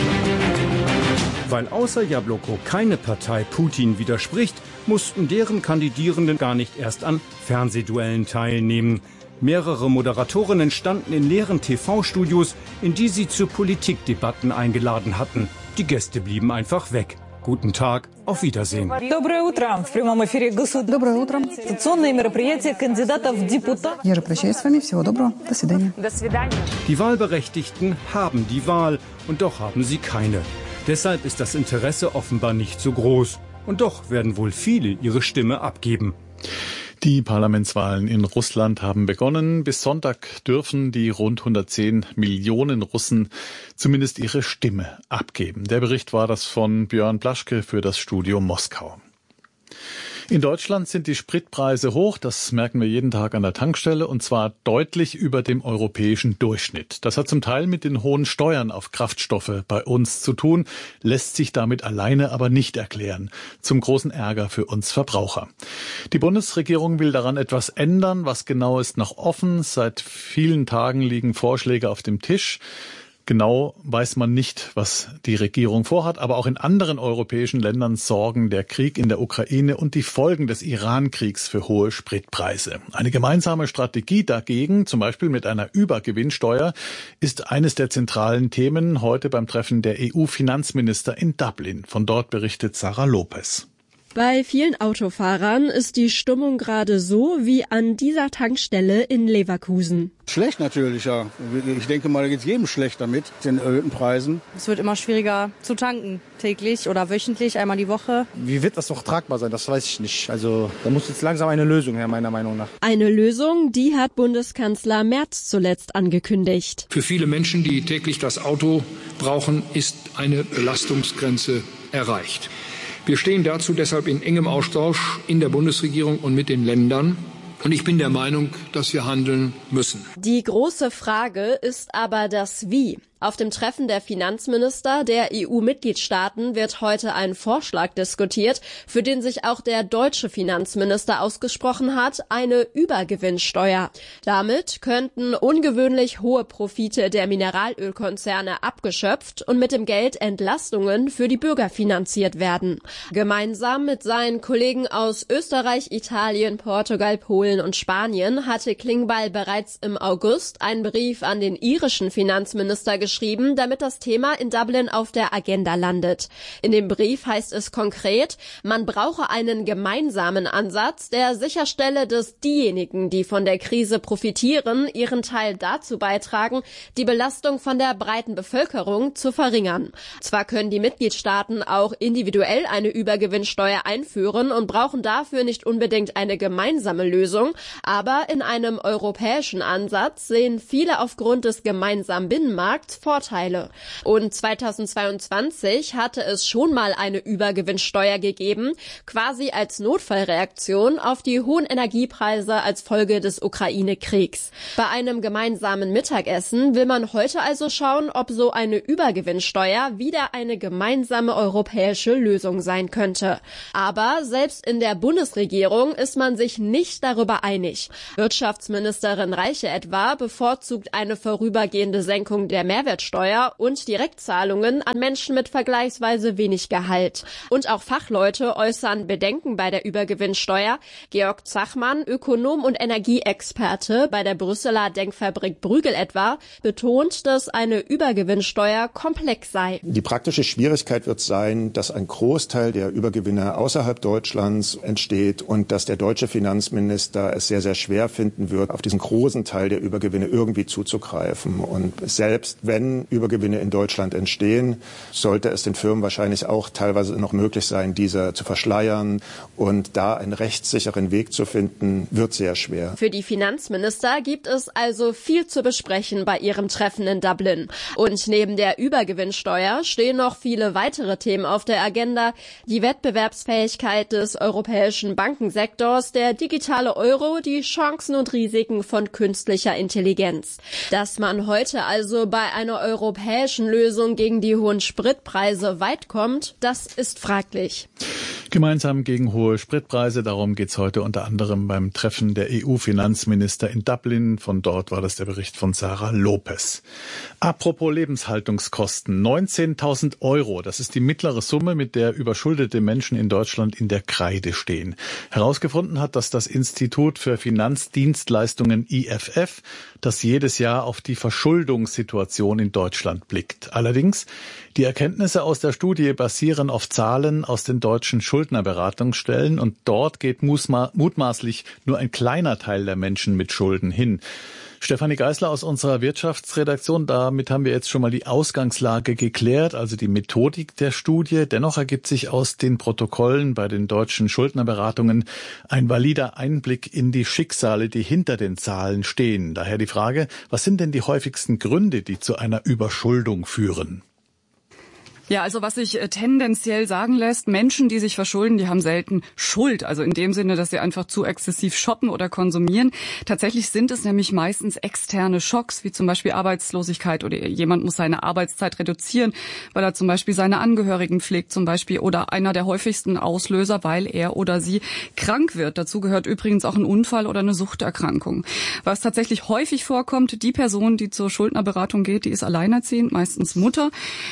Weil außer Jabloko keine Partei Putin widerspricht, mussten deren Kandidierenden gar nicht erst an Fernsehduellen teilnehmen. Mehrere Moderatorinnen standen in leeren TV-Studios, in die sie zu Politikdebatten eingeladen hatten. Die Gäste blieben einfach weg. Guten Tag, auf Wiedersehen. Доброе утро. В прямом эфире Доброе утро. Конституционное мероприятие кандидатов в депутаты. Я же прощаюсь с вами. Всего доброго. До свидания. До свидания. Die Wahlberechtigten haben die Wahl und doch haben sie keine. Deshalb ist das Interesse offenbar nicht so groß. Und doch werden wohl viele ihre Stimme abgeben. Die Parlamentswahlen in Russland haben begonnen. Bis Sonntag dürfen die rund 110 Millionen Russen zumindest ihre Stimme abgeben. Der Bericht war das von Björn Blaschke für das Studio Moskau. In Deutschland sind die Spritpreise hoch, das merken wir jeden Tag an der Tankstelle, und zwar deutlich über dem europäischen Durchschnitt. Das hat zum Teil mit den hohen Steuern auf Kraftstoffe bei uns zu tun, lässt sich damit alleine aber nicht erklären, zum großen Ärger für uns Verbraucher. Die Bundesregierung will daran etwas ändern, was genau ist noch offen. Seit vielen Tagen liegen Vorschläge auf dem Tisch. Genau weiß man nicht, was die Regierung vorhat, aber auch in anderen europäischen Ländern sorgen der Krieg in der Ukraine und die Folgen des Iran-Kriegs für hohe Spritpreise. Eine gemeinsame Strategie dagegen, zum Beispiel mit einer Übergewinnsteuer, ist eines der zentralen Themen heute beim Treffen der EU-Finanzminister in Dublin. Von dort berichtet Sarah Lopez. Bei vielen Autofahrern ist die Stimmung gerade so wie an dieser Tankstelle in Leverkusen. Schlecht natürlich, ja. Ich denke mal, da geht es jedem schlecht damit, den erhöhten Preisen. Es wird immer schwieriger zu tanken, täglich oder wöchentlich, einmal die Woche. Wie wird das noch tragbar sein? Das weiß ich nicht. Also da muss jetzt langsam eine Lösung her, meiner Meinung nach. Eine Lösung, die hat Bundeskanzler Merz zuletzt angekündigt. Für viele Menschen, die täglich das Auto brauchen, ist eine Belastungsgrenze erreicht. Wir stehen dazu deshalb in engem Austausch in der Bundesregierung und mit den Ländern. Und ich bin der Meinung, dass wir handeln müssen. Die große Frage ist aber das Wie. Auf dem Treffen der Finanzminister der EU-Mitgliedstaaten wird heute ein Vorschlag diskutiert, für den sich auch der deutsche Finanzminister ausgesprochen hat, eine Übergewinnsteuer. Damit könnten ungewöhnlich hohe Profite der Mineralölkonzerne abgeschöpft und mit dem Geld Entlastungen für die Bürger finanziert werden. Gemeinsam mit seinen Kollegen aus Österreich, Italien, Portugal, Polen und Spanien hatte Klingbeil bereits im August einen Brief an den irischen Finanzminister geschrieben, damit das Thema in Dublin auf der Agenda landet. In dem Brief heißt es konkret, man brauche einen gemeinsamen Ansatz, der sicherstelle, dass diejenigen, die von der Krise profitieren, ihren Teil dazu beitragen, die Belastung von der breiten Bevölkerung zu verringern. Zwar können die Mitgliedstaaten auch individuell eine Übergewinnsteuer einführen und brauchen dafür nicht unbedingt eine gemeinsame Lösung, aber in einem europäischen Ansatz sehen viele aufgrund des gemeinsamen Binnenmarkts Vorteile. Und 2022 hatte es schon mal eine Übergewinnsteuer gegeben, quasi als Notfallreaktion auf die hohen Energiepreise als Folge des Ukraine-Kriegs. Bei einem gemeinsamen Mittagessen will man heute also schauen, ob so eine Übergewinnsteuer wieder eine gemeinsame europäische Lösung sein könnte. Aber selbst in der Bundesregierung ist man sich nicht darüber einig. Wirtschaftsministerin Reiche etwa bevorzugt eine vorübergehende Senkung der Mehrwertsteuer und Direktzahlungen an Menschen mit vergleichsweise wenig Gehalt. Und auch Fachleute äußern Bedenken bei der Übergewinnsteuer. Georg Zachmann, Ökonom und Energieexperte bei der Brüsseler Denkfabrik Bruegel etwa, betont, dass eine Übergewinnsteuer komplex sei. Die praktische Schwierigkeit wird sein, dass ein Großteil der Übergewinne außerhalb Deutschlands entsteht und dass der deutsche Finanzminister es sehr, sehr schwer finden wird, auf diesen großen Teil der Übergewinne irgendwie zuzugreifen. Und selbst wenn Übergewinne in Deutschland entstehen, sollte es den Firmen wahrscheinlich auch teilweise noch möglich sein, diese zu verschleiern. Und da einen rechtssicheren Weg zu finden, wird sehr schwer. Für die Finanzminister gibt es also viel zu besprechen bei ihrem Treffen in Dublin. Und neben der Übergewinnsteuer stehen noch viele weitere Themen auf der Agenda. Die Wettbewerbsfähigkeit des europäischen Bankensektors, der digitale Euro, die Chancen und Risiken von künstlicher Intelligenz. Dass man heute also bei einer europäischen Lösung gegen die hohen Spritpreise weit kommt, das ist fraglich. Gemeinsam gegen hohe Spritpreise, darum geht's heute unter anderem beim Treffen der EU-Finanzminister in Dublin. Von dort war das der Bericht von Sarah Lopez. Apropos Lebenshaltungskosten, 19.000 €, das ist die mittlere Summe, mit der überschuldete Menschen in Deutschland in der Kreide stehen. Herausgefunden hat das Institut für Finanzdienstleistungen IFF, das jedes Jahr auf die Verschuldungssituation in Deutschland blickt. Allerdings, die Erkenntnisse aus der Studie basieren auf Zahlen aus den deutschen Schuldnerberatungsstellen und dort geht mutmaßlich nur ein kleiner Teil der Menschen mit Schulden hin. Stefanie Geisler aus unserer Wirtschaftsredaktion, damit haben wir jetzt schon mal die Ausgangslage geklärt, also die Methodik der Studie. Dennoch ergibt sich aus den Protokollen bei den deutschen Schuldnerberatungen ein valider Einblick in die Schicksale, die hinter den Zahlen stehen. Daher die Frage, was sind denn die häufigsten Gründe, die zu einer Überschuldung führen? Ja, also was sich tendenziell sagen lässt, Menschen, die sich verschulden, die haben selten Schuld. Also in dem Sinne, dass sie einfach zu exzessiv shoppen oder konsumieren. Tatsächlich sind es nämlich meistens externe Schocks, wie zum Beispiel Arbeitslosigkeit oder jemand muss seine Arbeitszeit reduzieren, weil er zum Beispiel seine Angehörigen pflegt zum Beispiel oder einer der häufigsten Auslöser, weil er oder sie krank wird. Dazu gehört übrigens auch ein Unfall oder eine Suchterkrankung. Was tatsächlich häufig vorkommt, die Person, die zur Schuldnerberatung geht, die ist alleinerziehend, meistens Mutter.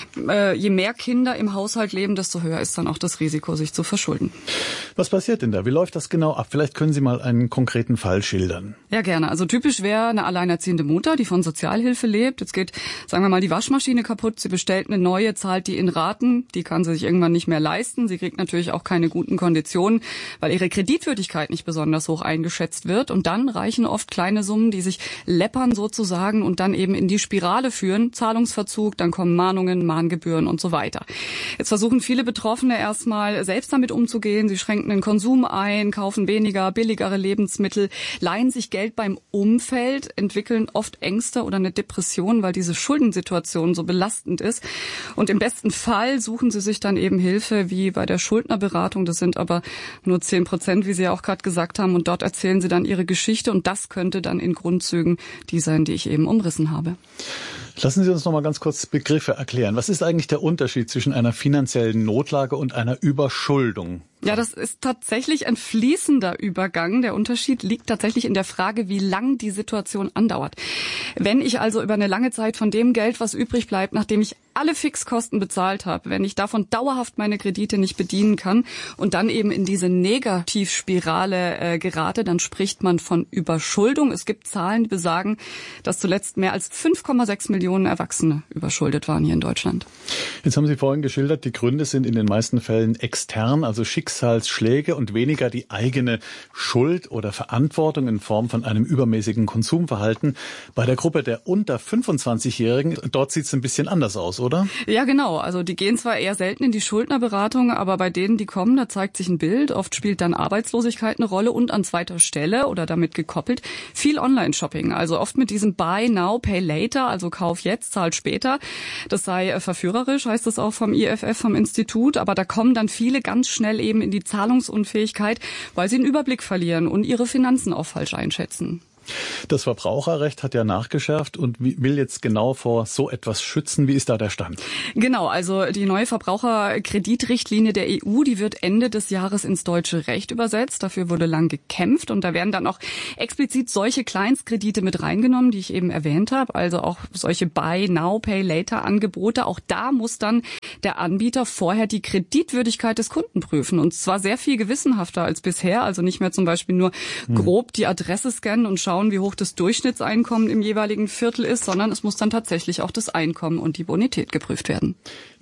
Je mehr Kinder im Haushalt leben, desto höher ist dann auch das Risiko, sich zu verschulden. Was passiert denn da? Wie läuft das genau ab? Vielleicht können Sie mal einen konkreten Fall schildern. Ja, gerne. Also typisch wäre eine alleinerziehende Mutter, die von Sozialhilfe lebt. Jetzt geht, sagen wir mal, die Waschmaschine kaputt. Sie bestellt eine neue, zahlt die in Raten. Die kann sie sich irgendwann nicht mehr leisten. Sie kriegt natürlich auch keine guten Konditionen, weil ihre Kreditwürdigkeit nicht besonders hoch eingeschätzt wird. Und dann reichen oft kleine Summen, die sich läppern sozusagen und dann eben in die Spirale führen. Zahlungsverzug, dann kommen Mahnungen, Mahngebühren und so weiter. Jetzt versuchen viele Betroffene erstmal selbst damit umzugehen. Sie schränken den Konsum ein, kaufen weniger, billigere Lebensmittel, leihen sich Geld beim Umfeld, entwickeln oft Ängste oder eine Depression, weil diese Schuldensituation so belastend ist. Und im besten Fall suchen sie sich dann eben Hilfe wie bei der Schuldnerberatung. Das sind aber nur 10%, wie Sie ja auch gerade gesagt haben. Und dort erzählen sie dann ihre Geschichte. Und das könnte dann in Grundzügen die sein, die ich eben umrissen habe. Lassen Sie uns noch mal ganz kurz Begriffe erklären. Was ist eigentlich der Unterschied zwischen einer finanziellen Notlage und einer Überschuldung? Ja, das ist tatsächlich ein fließender Übergang. Der Unterschied liegt tatsächlich in der Frage, wie lang die Situation andauert. Wenn ich also über eine lange Zeit von dem Geld, was übrig bleibt, nachdem ich alle Fixkosten bezahlt habe, wenn ich davon dauerhaft meine Kredite nicht bedienen kann und dann eben in diese Negativspirale gerate, dann spricht man von Überschuldung. Es gibt Zahlen, die besagen, dass zuletzt mehr als 5,6 Millionen Erwachsene überschuldet waren hier in Deutschland. Jetzt haben Sie vorhin geschildert, die Gründe sind in den meisten Fällen extern, also Schicksalsschläge und weniger die eigene Schuld oder Verantwortung in Form von einem übermäßigen Konsumverhalten. Bei der Gruppe der unter 25-Jährigen, dort sieht es ein bisschen anders aus, oder? Ja, genau. Also die gehen zwar eher selten in die Schuldnerberatung, aber bei denen, die kommen, da zeigt sich ein Bild. Oft spielt dann Arbeitslosigkeit eine Rolle und an zweiter Stelle oder damit gekoppelt viel Online-Shopping. Also oft mit diesem Buy Now, Pay Later, also kauf Kauf jetzt, Zahl später. Das sei verführerisch, heißt es auch vom IFF, vom Institut. Aber da kommen dann viele ganz schnell eben in die Zahlungsunfähigkeit, weil sie den Überblick verlieren und ihre Finanzen auch falsch einschätzen. Das Verbraucherrecht hat ja nachgeschärft und will jetzt genau vor so etwas schützen. Wie ist da der Stand? Genau, also die neue Verbraucherkreditrichtlinie der EU, die wird Ende des Jahres ins deutsche Recht übersetzt. Dafür wurde lang gekämpft und da werden dann auch explizit solche Kleinstkredite mit reingenommen, die ich eben erwähnt habe. Also auch solche Buy Now, Pay Later Angebote. Auch da muss dann der Anbieter vorher die Kreditwürdigkeit des Kunden prüfen und zwar sehr viel gewissenhafter als bisher. Also nicht mehr zum Beispiel nur grob die Adresse scannen und schauen, wie hoch das Durchschnittseinkommen im jeweiligen Viertel ist, sondern es muss dann tatsächlich auch das Einkommen und die Bonität geprüft werden.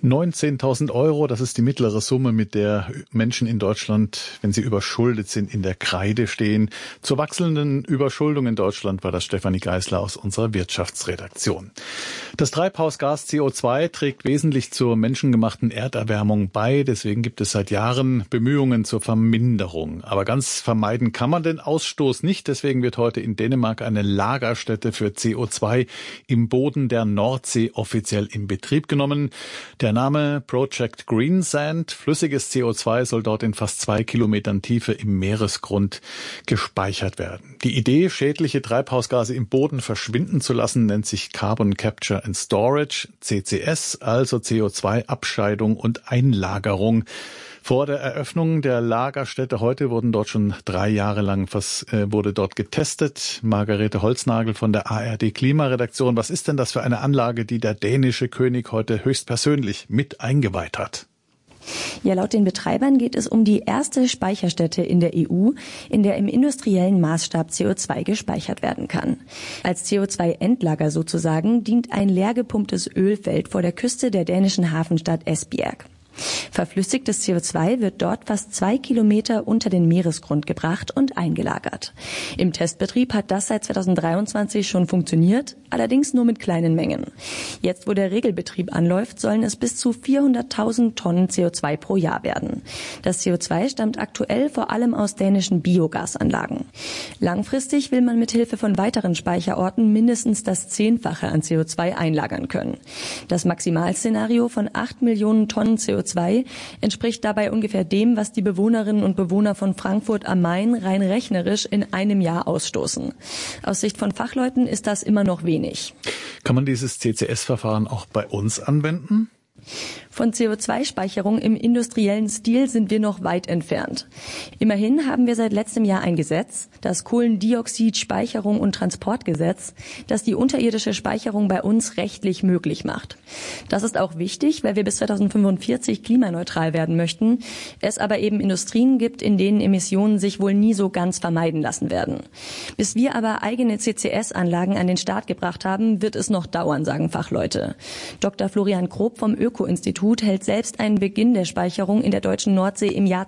19.000 €, das ist die mittlere Summe, mit der Menschen in Deutschland, wenn sie überschuldet sind, in der Kreide stehen. Zur wachsenden Überschuldung in Deutschland war das Stefanie Geisler aus unserer Wirtschaftsredaktion. Das Treibhausgas CO2 trägt wesentlich zur menschengemachten Erderwärmung bei. Deswegen gibt es seit Jahren Bemühungen zur Verminderung. Aber ganz vermeiden kann man den Ausstoß nicht. Deswegen wird heute in Dänemark eine Lagerstätte für CO2 im Boden der Nordsee offiziell in Betrieb genommen. Der Name Project Greensand. Flüssiges CO2 soll dort in fast 2 Kilometern Tiefe im Meeresgrund gespeichert werden. Die Idee, schädliche Treibhausgase im Boden verschwinden zu lassen, nennt sich Carbon Capture and Storage, CCS, also CO2-Abscheidung und Einlagerung. Vor der Eröffnung der Lagerstätte heute wurden dort schon 3 Jahre lang wurde dort getestet. Margarete Holznagel von der ARD Klimaredaktion. Was ist denn das für eine Anlage, die der dänische König heute höchstpersönlich mit eingeweiht hat? Ja, laut den Betreibern geht es um die erste Speicherstätte in der EU, in der im industriellen Maßstab CO2 gespeichert werden kann. Als CO2-Endlager sozusagen dient ein leer gepumptes Ölfeld vor der Küste der dänischen Hafenstadt Esbjerg. Verflüssigtes CO2 wird dort fast 2 Kilometer unter den Meeresgrund gebracht und eingelagert. Im Testbetrieb hat das seit 2023 schon funktioniert, allerdings nur mit kleinen Mengen. Jetzt, wo der Regelbetrieb anläuft, sollen es bis zu 400.000 Tonnen CO2 pro Jahr werden. Das CO2 stammt aktuell vor allem aus dänischen Biogasanlagen. Langfristig will man mit Hilfe von weiteren Speicherorten mindestens das 10-fache an CO2 einlagern können. Das Maximalszenario von 8 Millionen Tonnen CO2 entspricht dabei ungefähr dem, was die Bewohnerinnen und Bewohner von Frankfurt am Main rein rechnerisch in einem Jahr ausstoßen. Aus Sicht von Fachleuten ist das immer noch wenig. Kann man dieses CCS-Verfahren auch bei uns anwenden? Von CO2-Speicherung im industriellen Stil sind wir noch weit entfernt. Immerhin haben wir seit letztem Jahr ein Gesetz, das Kohlendioxid-Speicherung- und Transportgesetz, das die unterirdische Speicherung bei uns rechtlich möglich macht. Das ist auch wichtig, weil wir bis 2045 klimaneutral werden möchten, es aber eben Industrien gibt, in denen Emissionen sich wohl nie so ganz vermeiden lassen werden. Bis wir aber eigene CCS-Anlagen an den Start gebracht haben, wird es noch dauern, sagen Fachleute. Dr. Florian Krob vom Öko-Institut hält selbst einen Beginn der Speicherung in der deutschen Nordsee im Jahr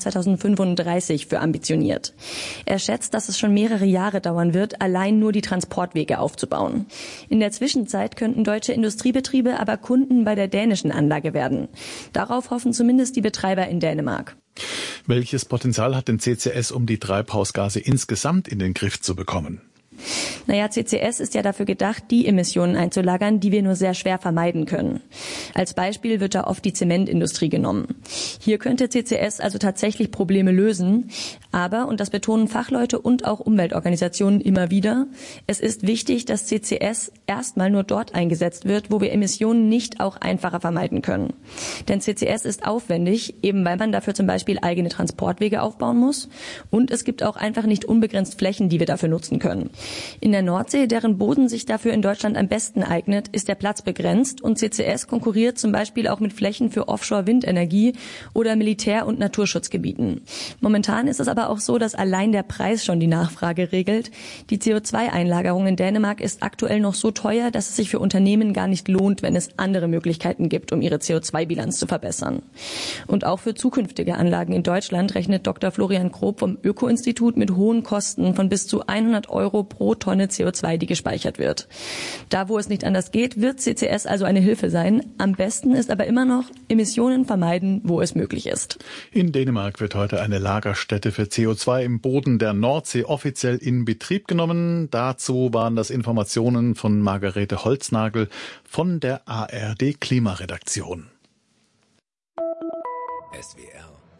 2035 für ambitioniert. Er schätzt, dass es schon mehrere Jahre dauern wird, allein nur die Transportwege aufzubauen. In der Zwischenzeit könnten deutsche Industriebetriebe aber Kunden bei der dänischen Anlage werden. Darauf hoffen zumindest die Betreiber in Dänemark. Welches Potenzial hat denn CCS, um die Treibhausgase insgesamt in den Griff zu bekommen? Naja, CCS ist ja dafür gedacht, die Emissionen einzulagern, die wir nur sehr schwer vermeiden können. Als Beispiel wird da oft die Zementindustrie genommen. Hier könnte CCS also tatsächlich Probleme lösen. Aber, und das betonen Fachleute und auch Umweltorganisationen immer wieder, es ist wichtig, dass CCS erstmal nur dort eingesetzt wird, wo wir Emissionen nicht auch einfacher vermeiden können. Denn CCS ist aufwendig, eben weil man dafür zum Beispiel eigene Transportwege aufbauen muss. Und es gibt auch einfach nicht unbegrenzt Flächen, die wir dafür nutzen können. In der Nordsee, deren Boden sich dafür in Deutschland am besten eignet, ist der Platz begrenzt und CCS konkurriert zum Beispiel auch mit Flächen für Offshore-Windenergie oder Militär- und Naturschutzgebieten. Momentan ist es aber auch so, dass allein der Preis schon die Nachfrage regelt. Die CO2-Einlagerung in Dänemark ist aktuell noch so teuer, dass es sich für Unternehmen gar nicht lohnt, wenn es andere Möglichkeiten gibt, um ihre CO2-Bilanz Effizienz zu verbessern. Und auch für zukünftige Anlagen in Deutschland rechnet Dr. Florian Grob vom Öko-Institut mit hohen Kosten von bis zu 100 € pro Tonne CO2, die gespeichert wird. Da, wo es nicht anders geht, wird CCS also eine Hilfe sein. Am besten ist aber immer noch Emissionen vermeiden, wo es möglich ist. In Dänemark wird heute eine Lagerstätte für CO2 im Boden der Nordsee offiziell in Betrieb genommen. Dazu waren das Informationen von Margarete Holznagel von der ARD Klimaredaktion. SWR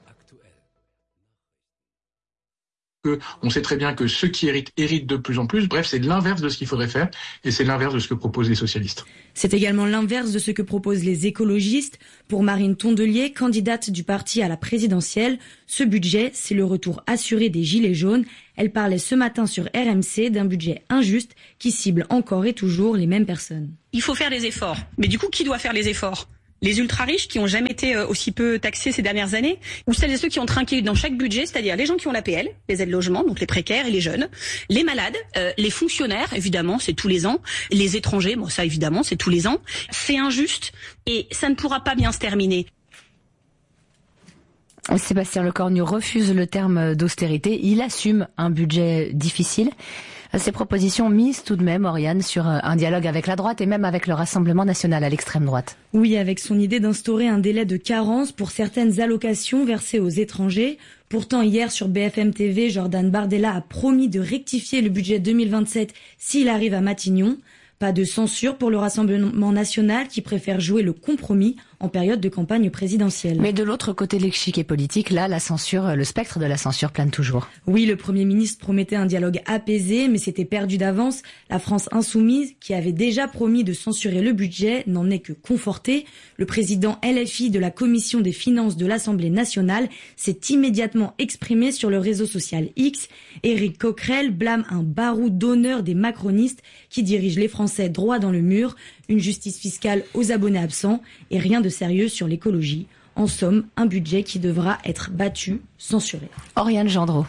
On sait très bien que ceux qui héritent de plus en plus. Bref, c'est l'inverse de ce qu'il faudrait faire et c'est l'inverse de ce que proposent les socialistes. C'est également l'inverse de ce que proposent les écologistes. Pour Marine Tondelier, candidate du parti à la présidentielle, ce budget, c'est le retour assuré des Gilets jaunes. Elle parlait ce matin sur RMC d'un budget injuste qui cible encore et toujours les mêmes personnes. Il faut faire des efforts. Mais du coup, qui doit faire les efforts ? Les ultra-riches qui ont jamais été aussi peu taxés ces dernières années, ou celles et ceux qui ont trinqué dans chaque budget, c'est-à-dire les gens qui ont l'APL, les aides logement, donc les précaires et les jeunes, les malades, les fonctionnaires, évidemment, c'est tous les ans, les étrangers, bon ça évidemment, c'est tous les ans. C'est injuste et ça ne pourra pas bien se terminer. Sébastien Lecornu refuse le terme d'austérité. Il assume un budget difficile. Ces propositions misent tout de même, Oriane, sur un dialogue avec la droite et même avec le Rassemblement national à l'extrême droite. Oui, avec son idée d'instaurer un délai de carence pour certaines allocations versées aux étrangers. Pourtant, hier sur BFM TV, Jordan Bardella a promis de rectifier le budget 2027 s'il arrive à Matignon. Pas de censure pour le Rassemblement national qui préfère jouer le compromis en période de campagne présidentielle. Mais de l'autre côté de l'échiquier politique, là, la censure, le spectre de la censure plane toujours. Oui, le Premier ministre promettait un dialogue apaisé, mais c'était perdu d'avance. La France insoumise, qui avait déjà promis de censurer le budget, n'en est que confortée. Le président LFI de la Commission des finances de l'Assemblée nationale s'est immédiatement exprimé sur le réseau social X. Éric Coquerel blâme un baroud d'honneur des macronistes qui dirigent les Français droit dans le mur, une justice fiscale aux abonnés absents et rien de sérieux sur l'écologie. En somme, un budget qui devra être battu, censuré. Oriane Gendreau.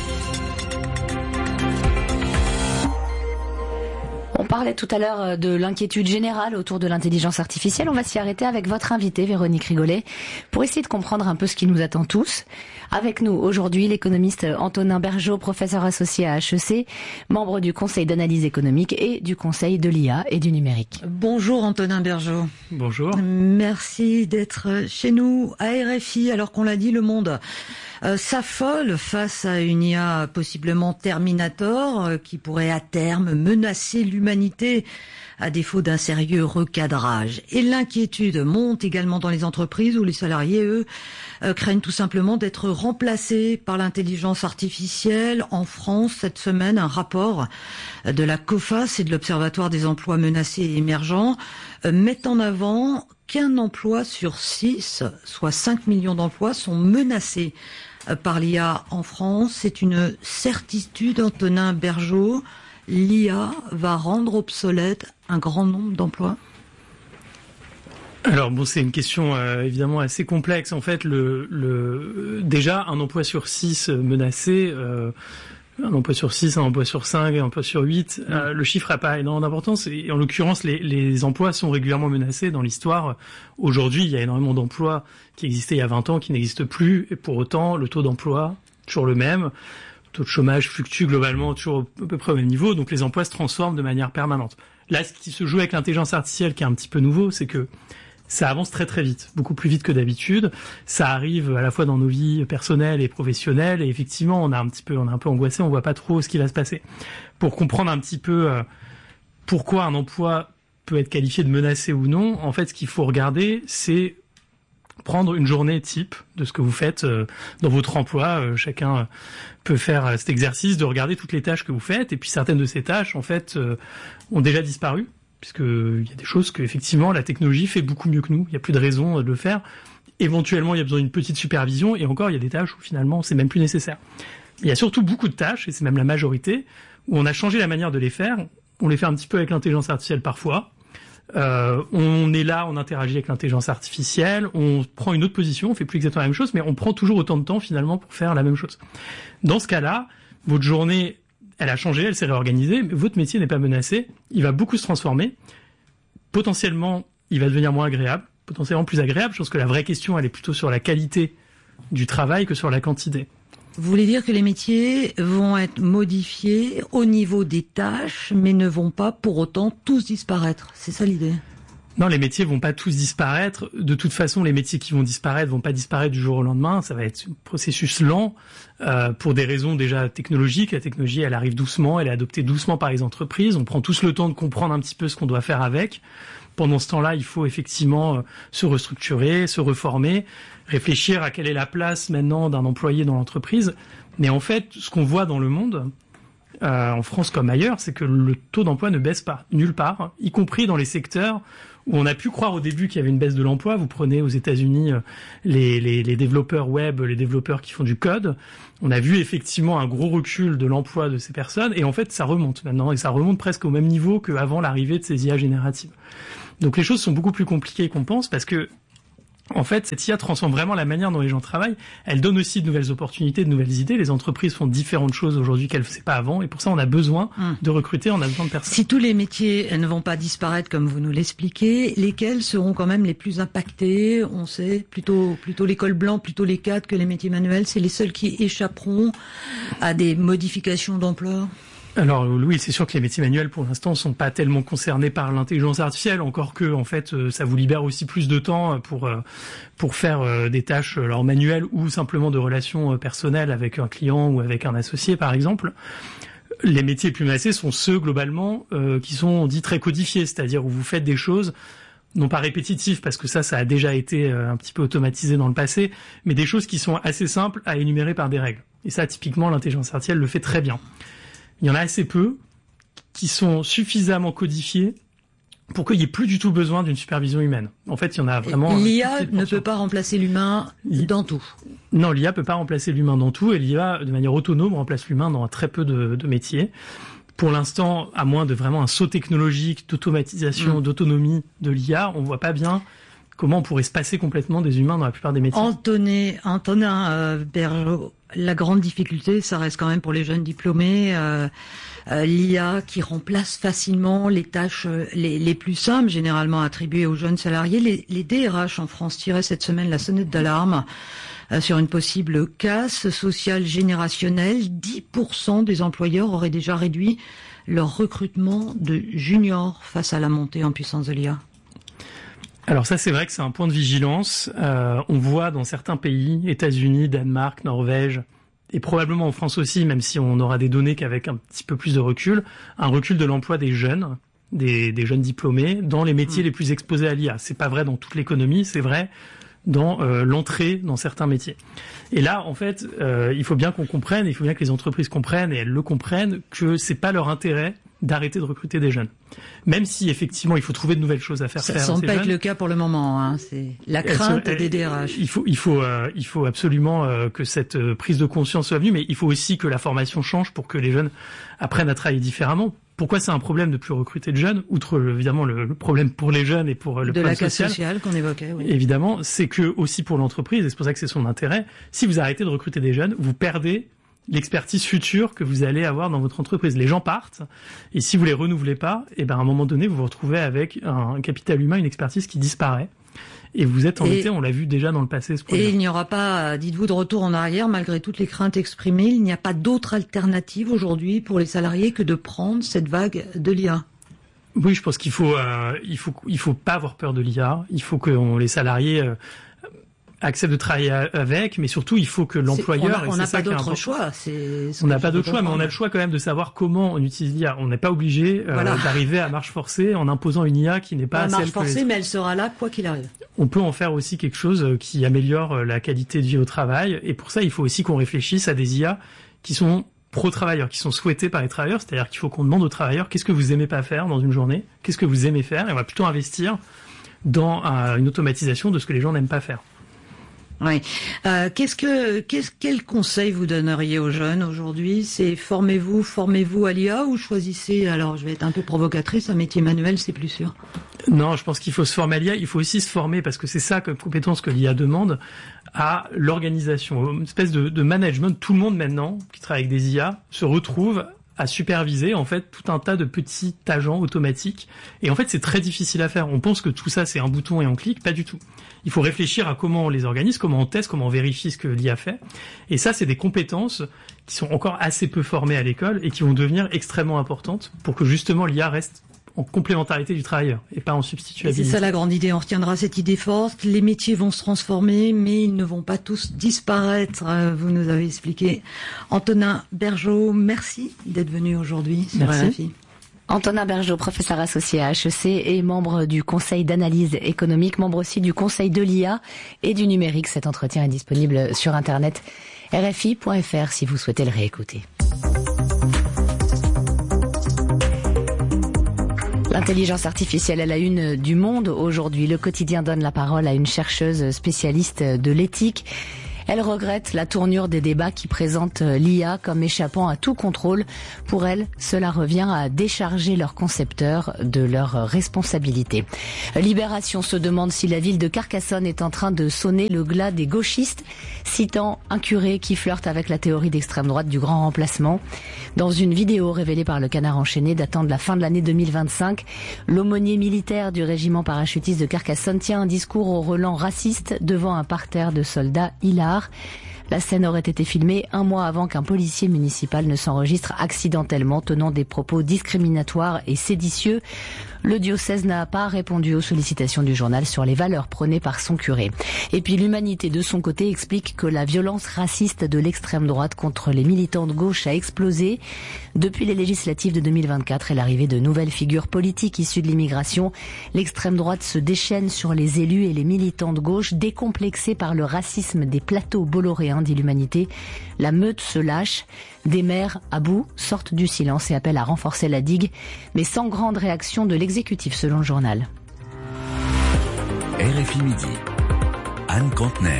On parlait tout à l'heure de l'inquiétude générale autour de l'intelligence artificielle. On va s'y arrêter avec votre invitée, Véronique Rigolet, pour essayer de comprendre un peu ce qui nous attend tous. Avec nous aujourd'hui, l'économiste Antonin Bergeaud, professeur associé à HEC, membre du Conseil d'analyse économique et du Conseil de l'IA et du numérique. Bonjour Antonin Bergeaud. Bonjour. Merci d'être chez nous à RFI, alors qu'on l'a dit, le monde s'affole face à une IA possiblement Terminator qui pourrait à terme menacer l'humanité à défaut d'un sérieux recadrage. Et l'inquiétude monte également dans les entreprises où les salariés, eux, craignent tout simplement d'être remplacés par l'intelligence artificielle. En France, cette semaine, un rapport de la COFAS et de l'Observatoire des emplois menacés et émergents met en avant qu'un emploi sur 6, soit 5 millions d'emplois, sont menacés par l'IA en France. C'est une certitude, Antonin Bergeaud. L'IA va rendre obsolète un grand nombre d'emplois? Alors bon, c'est une question évidemment assez complexe. En fait, déjà un emploi sur 6 menacé, un emploi sur 6, un emploi sur 5, un emploi sur 8, le chiffre n'a pas énormément d'importance. Et en l'occurrence, les emplois sont régulièrement menacés dans l'histoire. Aujourd'hui, il y a énormément d'emplois qui existaient il y a 20 ans qui n'existent plus. Et pour autant, le taux d'emploi, toujours le même. Le taux de chômage fluctue globalement toujours à peu près au même niveau. Donc les emplois se transforment de manière permanente. Là, ce qui se joue avec l'intelligence artificielle, qui est un petit peu nouveau, c'est que ça avance très très vite, beaucoup plus vite que d'habitude. Ça arrive à la fois dans nos vies personnelles et professionnelles, et effectivement, on est un peu angoissé, on voit pas trop ce qui va se passer. Pour comprendre un petit peu pourquoi un emploi peut être qualifié de menacé ou non, en fait, ce qu'il faut regarder, c'est prendre une journée type de ce que vous faites dans votre emploi. Chacun peut faire cet exercice de regarder toutes les tâches que vous faites, et puis certaines de ces tâches, en fait, ont déjà disparu. Puisqu'il y a des choses que, effectivement, la technologie fait beaucoup mieux que nous. Il n'y a plus de raison de le faire. Éventuellement, il y a besoin d'une petite supervision. Et encore, il y a des tâches où, finalement, c'est même plus nécessaire. Il y a surtout beaucoup de tâches, et c'est même la majorité, où on a changé la manière de les faire. On les fait un petit peu avec l'intelligence artificielle parfois. On est là, on interagit avec l'intelligence artificielle. On prend une autre position, on fait plus exactement la même chose, mais on prend toujours autant de temps, finalement, pour faire la même chose. Dans ce cas-là, votre journée, elle a changé, elle s'est réorganisée, mais votre métier n'est pas menacé. Il va beaucoup se transformer. Potentiellement, il va devenir moins agréable. potentiellement plus agréable. Je pense que la vraie question, elle est plutôt sur la qualité du travail que sur la quantité. Vous voulez dire que les métiers vont être modifiés au niveau des tâches, mais ne vont pas pour autant tous disparaître. C'est ça l'idée? Non, les métiers vont pas tous disparaître. De toute façon, les métiers qui vont disparaître vont pas disparaître du jour au lendemain. Ça va être un processus lent pour des raisons déjà technologiques. La technologie, elle arrive doucement, elle est adoptée doucement par les entreprises. On prend tous le temps de comprendre un petit peu ce qu'on doit faire avec. Pendant ce temps-là, il faut effectivement se restructurer, se reformer, réfléchir à quelle est la place maintenant d'un employé dans l'entreprise. Mais en fait, ce qu'on voit dans le monde, en France comme ailleurs, c'est que le taux d'emploi ne baisse pas, nulle part, y compris dans les secteurs où on a pu croire au début qu'il y avait une baisse de l'emploi. Vous prenez aux États-Unis les développeurs web, les développeurs qui font du code. On a vu effectivement un gros recul de l'emploi de ces personnes et en fait ça remonte maintenant et ça remonte presque au même niveau qu'avant l'arrivée de ces IA génératives. Donc les choses sont beaucoup plus compliquées qu'on pense parce que en fait, cette IA transforme vraiment la manière dont les gens travaillent. Elle donne aussi de nouvelles opportunités, de nouvelles idées. Les entreprises font différentes choses aujourd'hui qu'elles ne faisaient pas avant. Et pour ça, on a besoin de recruter, on a besoin de personnes. Si tous les métiers ne vont pas disparaître comme vous nous l'expliquez, lesquels seront quand même les plus impactés? On sait plutôt les cols blancs, plutôt les cadres que les métiers manuels. C'est les seuls qui échapperont à des modifications d'ampleur? Alors oui, c'est sûr que les métiers manuels pour l'instant sont pas tellement concernés par l'intelligence artificielle, encore que en fait ça vous libère aussi plus de temps pour faire des tâches alors manuelles ou simplement de relations personnelles avec un client ou avec un associé par exemple. Les métiers les plus menacés sont ceux globalement qui sont dits très codifiés, c'est-à-dire où vous faites des choses non pas répétitives parce que ça a déjà été un petit peu automatisé dans le passé, mais des choses qui sont assez simples à énumérer par des règles. Et ça typiquement l'intelligence artificielle le fait très bien. Il y en a assez peu qui sont suffisamment codifiés pour qu'il n'y ait plus du tout besoin d'une supervision humaine. En fait, il y en a vraiment... L'IA ne peut pas remplacer l'humain dans tout. Non, l'IA peut pas remplacer l'humain dans tout et l'IA, de manière autonome, remplace l'humain dans très peu de métiers. Pour l'instant, à moins de vraiment un saut technologique, d'automatisation, d'autonomie de l'IA, on voit pas bien comment on pourrait se passer complètement des humains dans la plupart des métiers. Antonin Bergeaud, la grande difficulté, ça reste quand même pour les jeunes diplômés, l'IA qui remplace facilement les tâches les plus simples, généralement attribuées aux jeunes salariés. Les DRH en France tiraient cette semaine la sonnette d'alarme sur une possible casse sociale générationnelle. 10% des employeurs auraient déjà réduit leur recrutement de juniors face à la montée en puissance de l'IA. Alors ça, c'est vrai que c'est un point de vigilance. On voit dans certains pays, États-Unis, Danemark, Norvège, et probablement en France aussi, même si on aura des données qu'avec un petit peu plus de recul, un recul de l'emploi des jeunes, des jeunes diplômés, dans les métiers les plus exposés à l'IA. C'est pas vrai dans toute l'économie, c'est vrai dans l'entrée dans certains métiers. Et là, en fait, il faut bien qu'on comprenne, il faut bien que les entreprises comprennent, et elles le comprennent, que c'est pas leur intérêt d'arrêter de recruter des jeunes. Même si, effectivement, il faut trouver de nouvelles choses à faire. Ça semble pas être le cas pour le moment, hein. C'est la crainte des DRH. Il faut absolument que cette prise de conscience soit venue, mais il faut aussi que la formation change pour que les jeunes apprennent à travailler différemment. Pourquoi c'est un problème de plus recruter de jeunes, outre évidemment le problème pour les jeunes et pour le problème social. De la casse sociale qu'on évoquait, oui. Évidemment, c'est que aussi pour l'entreprise, et c'est pour ça que c'est son intérêt, si vous arrêtez de recruter des jeunes, vous perdez l'expertise future que vous allez avoir dans votre entreprise. Les gens partent, et si vous les renouvelez pas, à un moment donné, vous vous retrouvez avec un capital humain, une expertise qui disparaît. Et vous êtes embêté, on l'a vu déjà dans le passé. Et il n'y aura pas, dites-vous, de retour en arrière, malgré toutes les craintes exprimées. Il n'y a pas d'autre alternative aujourd'hui pour les salariés que de prendre cette vague de l'IA. Oui, je pense qu'il faut pas avoir peur de l'IA. Il faut que les salariés acceptent de travailler avec, mais surtout il faut que l'employeur... On n'a pas d'autre choix. On n'a pas d'autre choix, mais on a le choix quand même de savoir comment on utilise l'IA. On n'est pas obligé d'arriver à marche forcée en imposant une IA qui n'est pas celle marche forcée, mais elle sera là quoi qu'il arrive. On peut en faire aussi quelque chose qui améliore la qualité de vie au travail, et pour ça il faut aussi qu'on réfléchisse à des IA qui sont pro-travailleurs, qui sont souhaités par les travailleurs, c'est-à-dire qu'il faut qu'on demande aux travailleurs qu'est-ce que vous aimez pas faire dans une journée, qu'est-ce que vous aimez faire, et on va plutôt investir dans une automatisation de ce que les gens n'aiment pas faire. Oui. Quel conseil vous donneriez aux jeunes aujourd'hui? C'est formez-vous à l'IA ou choisissez, alors je vais être un peu provocatrice, un métier manuel, c'est plus sûr. Non, je pense qu'il faut se former à l'IA. Il faut aussi se former, parce que c'est ça comme compétence que l'IA demande, à l'organisation, une espèce de management. Tout le monde maintenant qui travaille avec des IA se retrouve à superviser en fait tout un tas de petits agents automatiques. Et en fait, c'est très difficile à faire. On pense que tout ça, c'est un bouton et on clique. Pas du tout. Il faut réfléchir à comment on les organise, comment on teste, comment on vérifie ce que l'IA fait. Et ça, c'est des compétences qui sont encore assez peu formées à l'école et qui vont devenir extrêmement importantes pour que justement l'IA reste en complémentarité du travailleur et pas en substituabilité. C'est ça la grande idée, on retiendra cette idée forte. Les métiers vont se transformer, mais ils ne vont pas tous disparaître, vous nous avez expliqué. Antonin Bergeaud, merci d'être venu aujourd'hui sur RFI. Antonin Bergeaud, professeur associé à HEC et membre du Conseil d'analyse économique, membre aussi du Conseil de l'IA et du numérique. Cet entretien est disponible sur internet rfi.fr si vous souhaitez le réécouter. L'intelligence artificielle à la une du Monde aujourd'hui. Le quotidien donne la parole à une chercheuse spécialiste de l'éthique. Elle regrette la tournure des débats qui présentent l'IA comme échappant à tout contrôle. Pour elle, cela revient à décharger leurs concepteurs de leurs responsabilités. Libération se demande si la ville de Carcassonne est en train de sonner le glas des gauchistes, citant un curé qui flirte avec la théorie d'extrême droite du grand remplacement. Dans une vidéo révélée par le Canard enchaîné datant de la fin de l'année 2025, l'aumônier militaire du régiment parachutiste de Carcassonne tient un discours au relent raciste devant un parterre de soldats hilars. La scène aurait été filmée un mois avant qu'un policier municipal ne s'enregistre accidentellement tenant des propos discriminatoires et séditieux. Le diocèse n'a pas répondu aux sollicitations du journal sur les valeurs prônées par son curé. Et puis l'Humanité, de son côté, explique que la violence raciste de l'extrême droite contre les militants de gauche a explosé. Depuis les législatives de 2024 et l'arrivée de nouvelles figures politiques issues de l'immigration, l'extrême droite se déchaîne sur les élus et les militants de gauche, décomplexés par le racisme des plateaux bolloréens, dit l'Humanité. La meute se lâche. Des maires à bout sortent du silence et appellent à renforcer la digue, mais sans grande réaction de l'exécutif selon le journal. RFI Midi. Anne Kantner.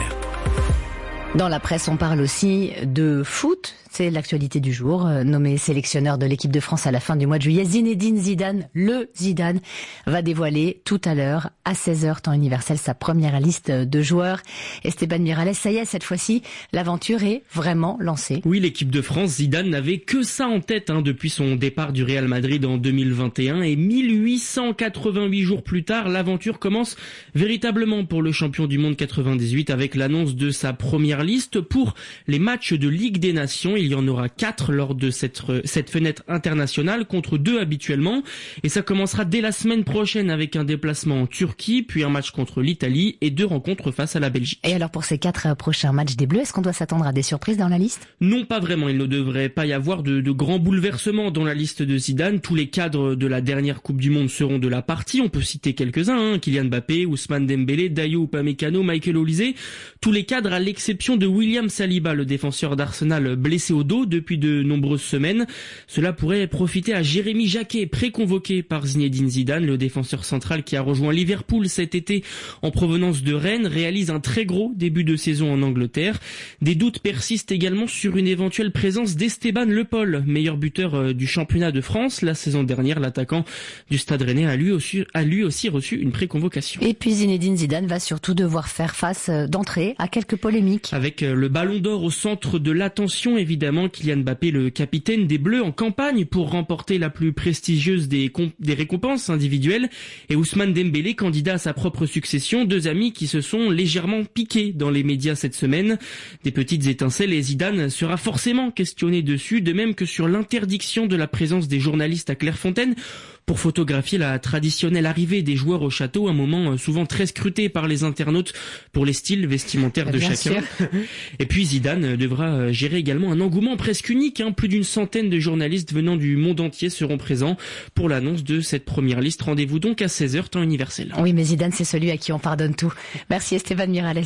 Dans la presse, on parle aussi de foot. C'est l'actualité du jour. Nommé sélectionneur de l'équipe de France à la fin du mois de juillet, Zinedine Zidane, le Zidane, va dévoiler tout à l'heure, à 16h, temps universel, sa première liste de joueurs. Esteban Miralles, ça y est, cette fois-ci, l'aventure est vraiment lancée. Oui, l'équipe de France, Zidane n'avait que ça en tête depuis son départ du Real Madrid en 2021. Et 1888 jours plus tard, l'aventure commence véritablement pour le champion du monde 98 avec l'annonce de sa première liste pour les matchs de Ligue des Nations. Il y en aura 4 lors de cette fenêtre internationale contre 2 habituellement. Et ça commencera dès la semaine prochaine avec un déplacement en Turquie, puis un match contre l'Italie et 2 rencontres face à la Belgique. Et alors pour ces 4 prochains matchs des Bleus, est-ce qu'on doit s'attendre à des surprises dans la liste ? Non, pas vraiment. Il ne devrait pas y avoir de grands bouleversements dans la liste de Zidane. Tous les cadres de la dernière Coupe du Monde seront de la partie. On peut citer quelques-uns, Kylian Mbappé, Ousmane Dembélé, Dayo Upamecano, Michael Olise. Tous les cadres à l'exception de William Saliba, le défenseur d'Arsenal blessé au dos depuis de nombreuses semaines. Cela pourrait profiter à Jérémy Jacquet, préconvoqué par Zinedine Zidane. Le défenseur central qui a rejoint Liverpool cet été en provenance de Rennes réalise un très gros début de saison en Angleterre. Des doutes persistent également sur une éventuelle présence d'Esteban Le Paul, meilleur buteur du championnat de France. La saison dernière, l'attaquant du Stade Rennais a lui aussi reçu une préconvocation. Et puis Zinedine Zidane va surtout devoir faire face d'entrée à quelques polémiques. Avec le Ballon d'Or au centre de l'attention, évidemment, Kylian Mbappé, le capitaine des Bleus, en campagne pour remporter la plus prestigieuse des récompenses individuelles, et Ousmane Dembélé, candidat à sa propre succession, 2 amis qui se sont légèrement piqués dans les médias cette semaine. Des petites étincelles et Zidane sera forcément questionné dessus, de même que sur l'interdiction de la présence des journalistes à Clairefontaine pour photographier la traditionnelle arrivée des joueurs au château, un moment souvent très scruté par les internautes pour les styles vestimentaires de chacun. Et puis Zidane devra gérer également un engouement presque unique. Plus d'une centaine de journalistes venant du monde entier seront présents pour l'annonce de cette première liste. Rendez-vous donc à 16h, temps universel. Oui, mais Zidane, c'est celui à qui on pardonne tout. Merci Esteban Miralles.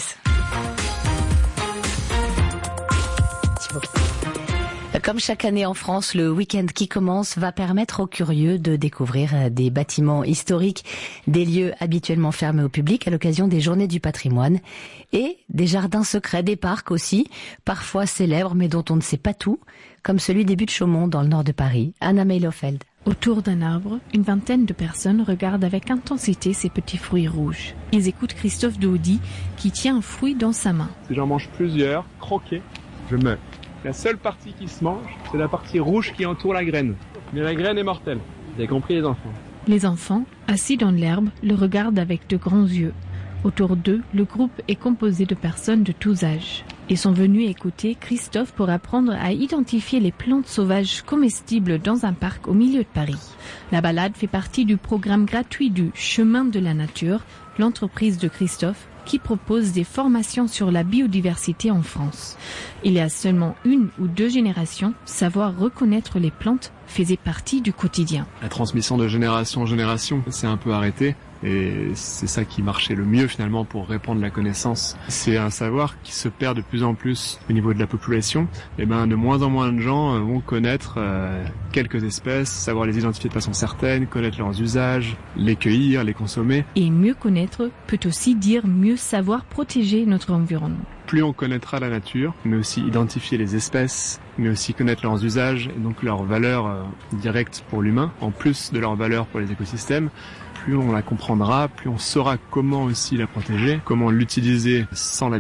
Comme chaque année en France, le week-end qui commence va permettre aux curieux de découvrir des bâtiments historiques, des lieux habituellement fermés au public à l'occasion des Journées du patrimoine et des jardins secrets, des parcs aussi, parfois célèbres mais dont on ne sait pas tout, comme celui des Buttes-Chaumont dans le nord de Paris. Anna Meilofeld. Autour d'un arbre, une vingtaine de personnes regardent avec intensité ces petits fruits rouges. Ils écoutent Christophe Doudy qui tient un fruit dans sa main. Si j'en mange plusieurs, croqués, je meurs. La seule partie qui se mange, c'est la partie rouge qui entoure la graine. Mais la graine est mortelle. Vous avez compris les enfants? Les enfants, assis dans l'herbe, le regardent avec de grands yeux. Autour d'eux, le groupe est composé de personnes de tous âges. Ils sont venus écouter Christophe pour apprendre à identifier les plantes sauvages comestibles dans un parc au milieu de Paris. La balade fait partie du programme gratuit du Chemin de la Nature, l'entreprise de Christophe, qui propose des formations sur la biodiversité en France. Il y a seulement 1 ou 2 générations, savoir reconnaître les plantes faisait partie du quotidien. La transmission de génération en génération s'est un peu arrêtée. Et c'est ça qui marchait le mieux finalement pour répandre la connaissance. C'est un savoir qui se perd de plus en plus au niveau de la population. Et de moins en moins de gens vont connaître quelques espèces, savoir les identifier de façon certaine, connaître leurs usages, les cueillir, les consommer. Et mieux connaître peut aussi dire mieux savoir protéger notre environnement. Plus on connaîtra la nature, mais aussi identifier les espèces, mais aussi connaître leurs usages et donc leurs valeurs directes pour l'humain, en plus de leurs valeurs pour les écosystèmes, plus on la comprendra, plus on saura comment aussi la protéger, comment l'utiliser sans la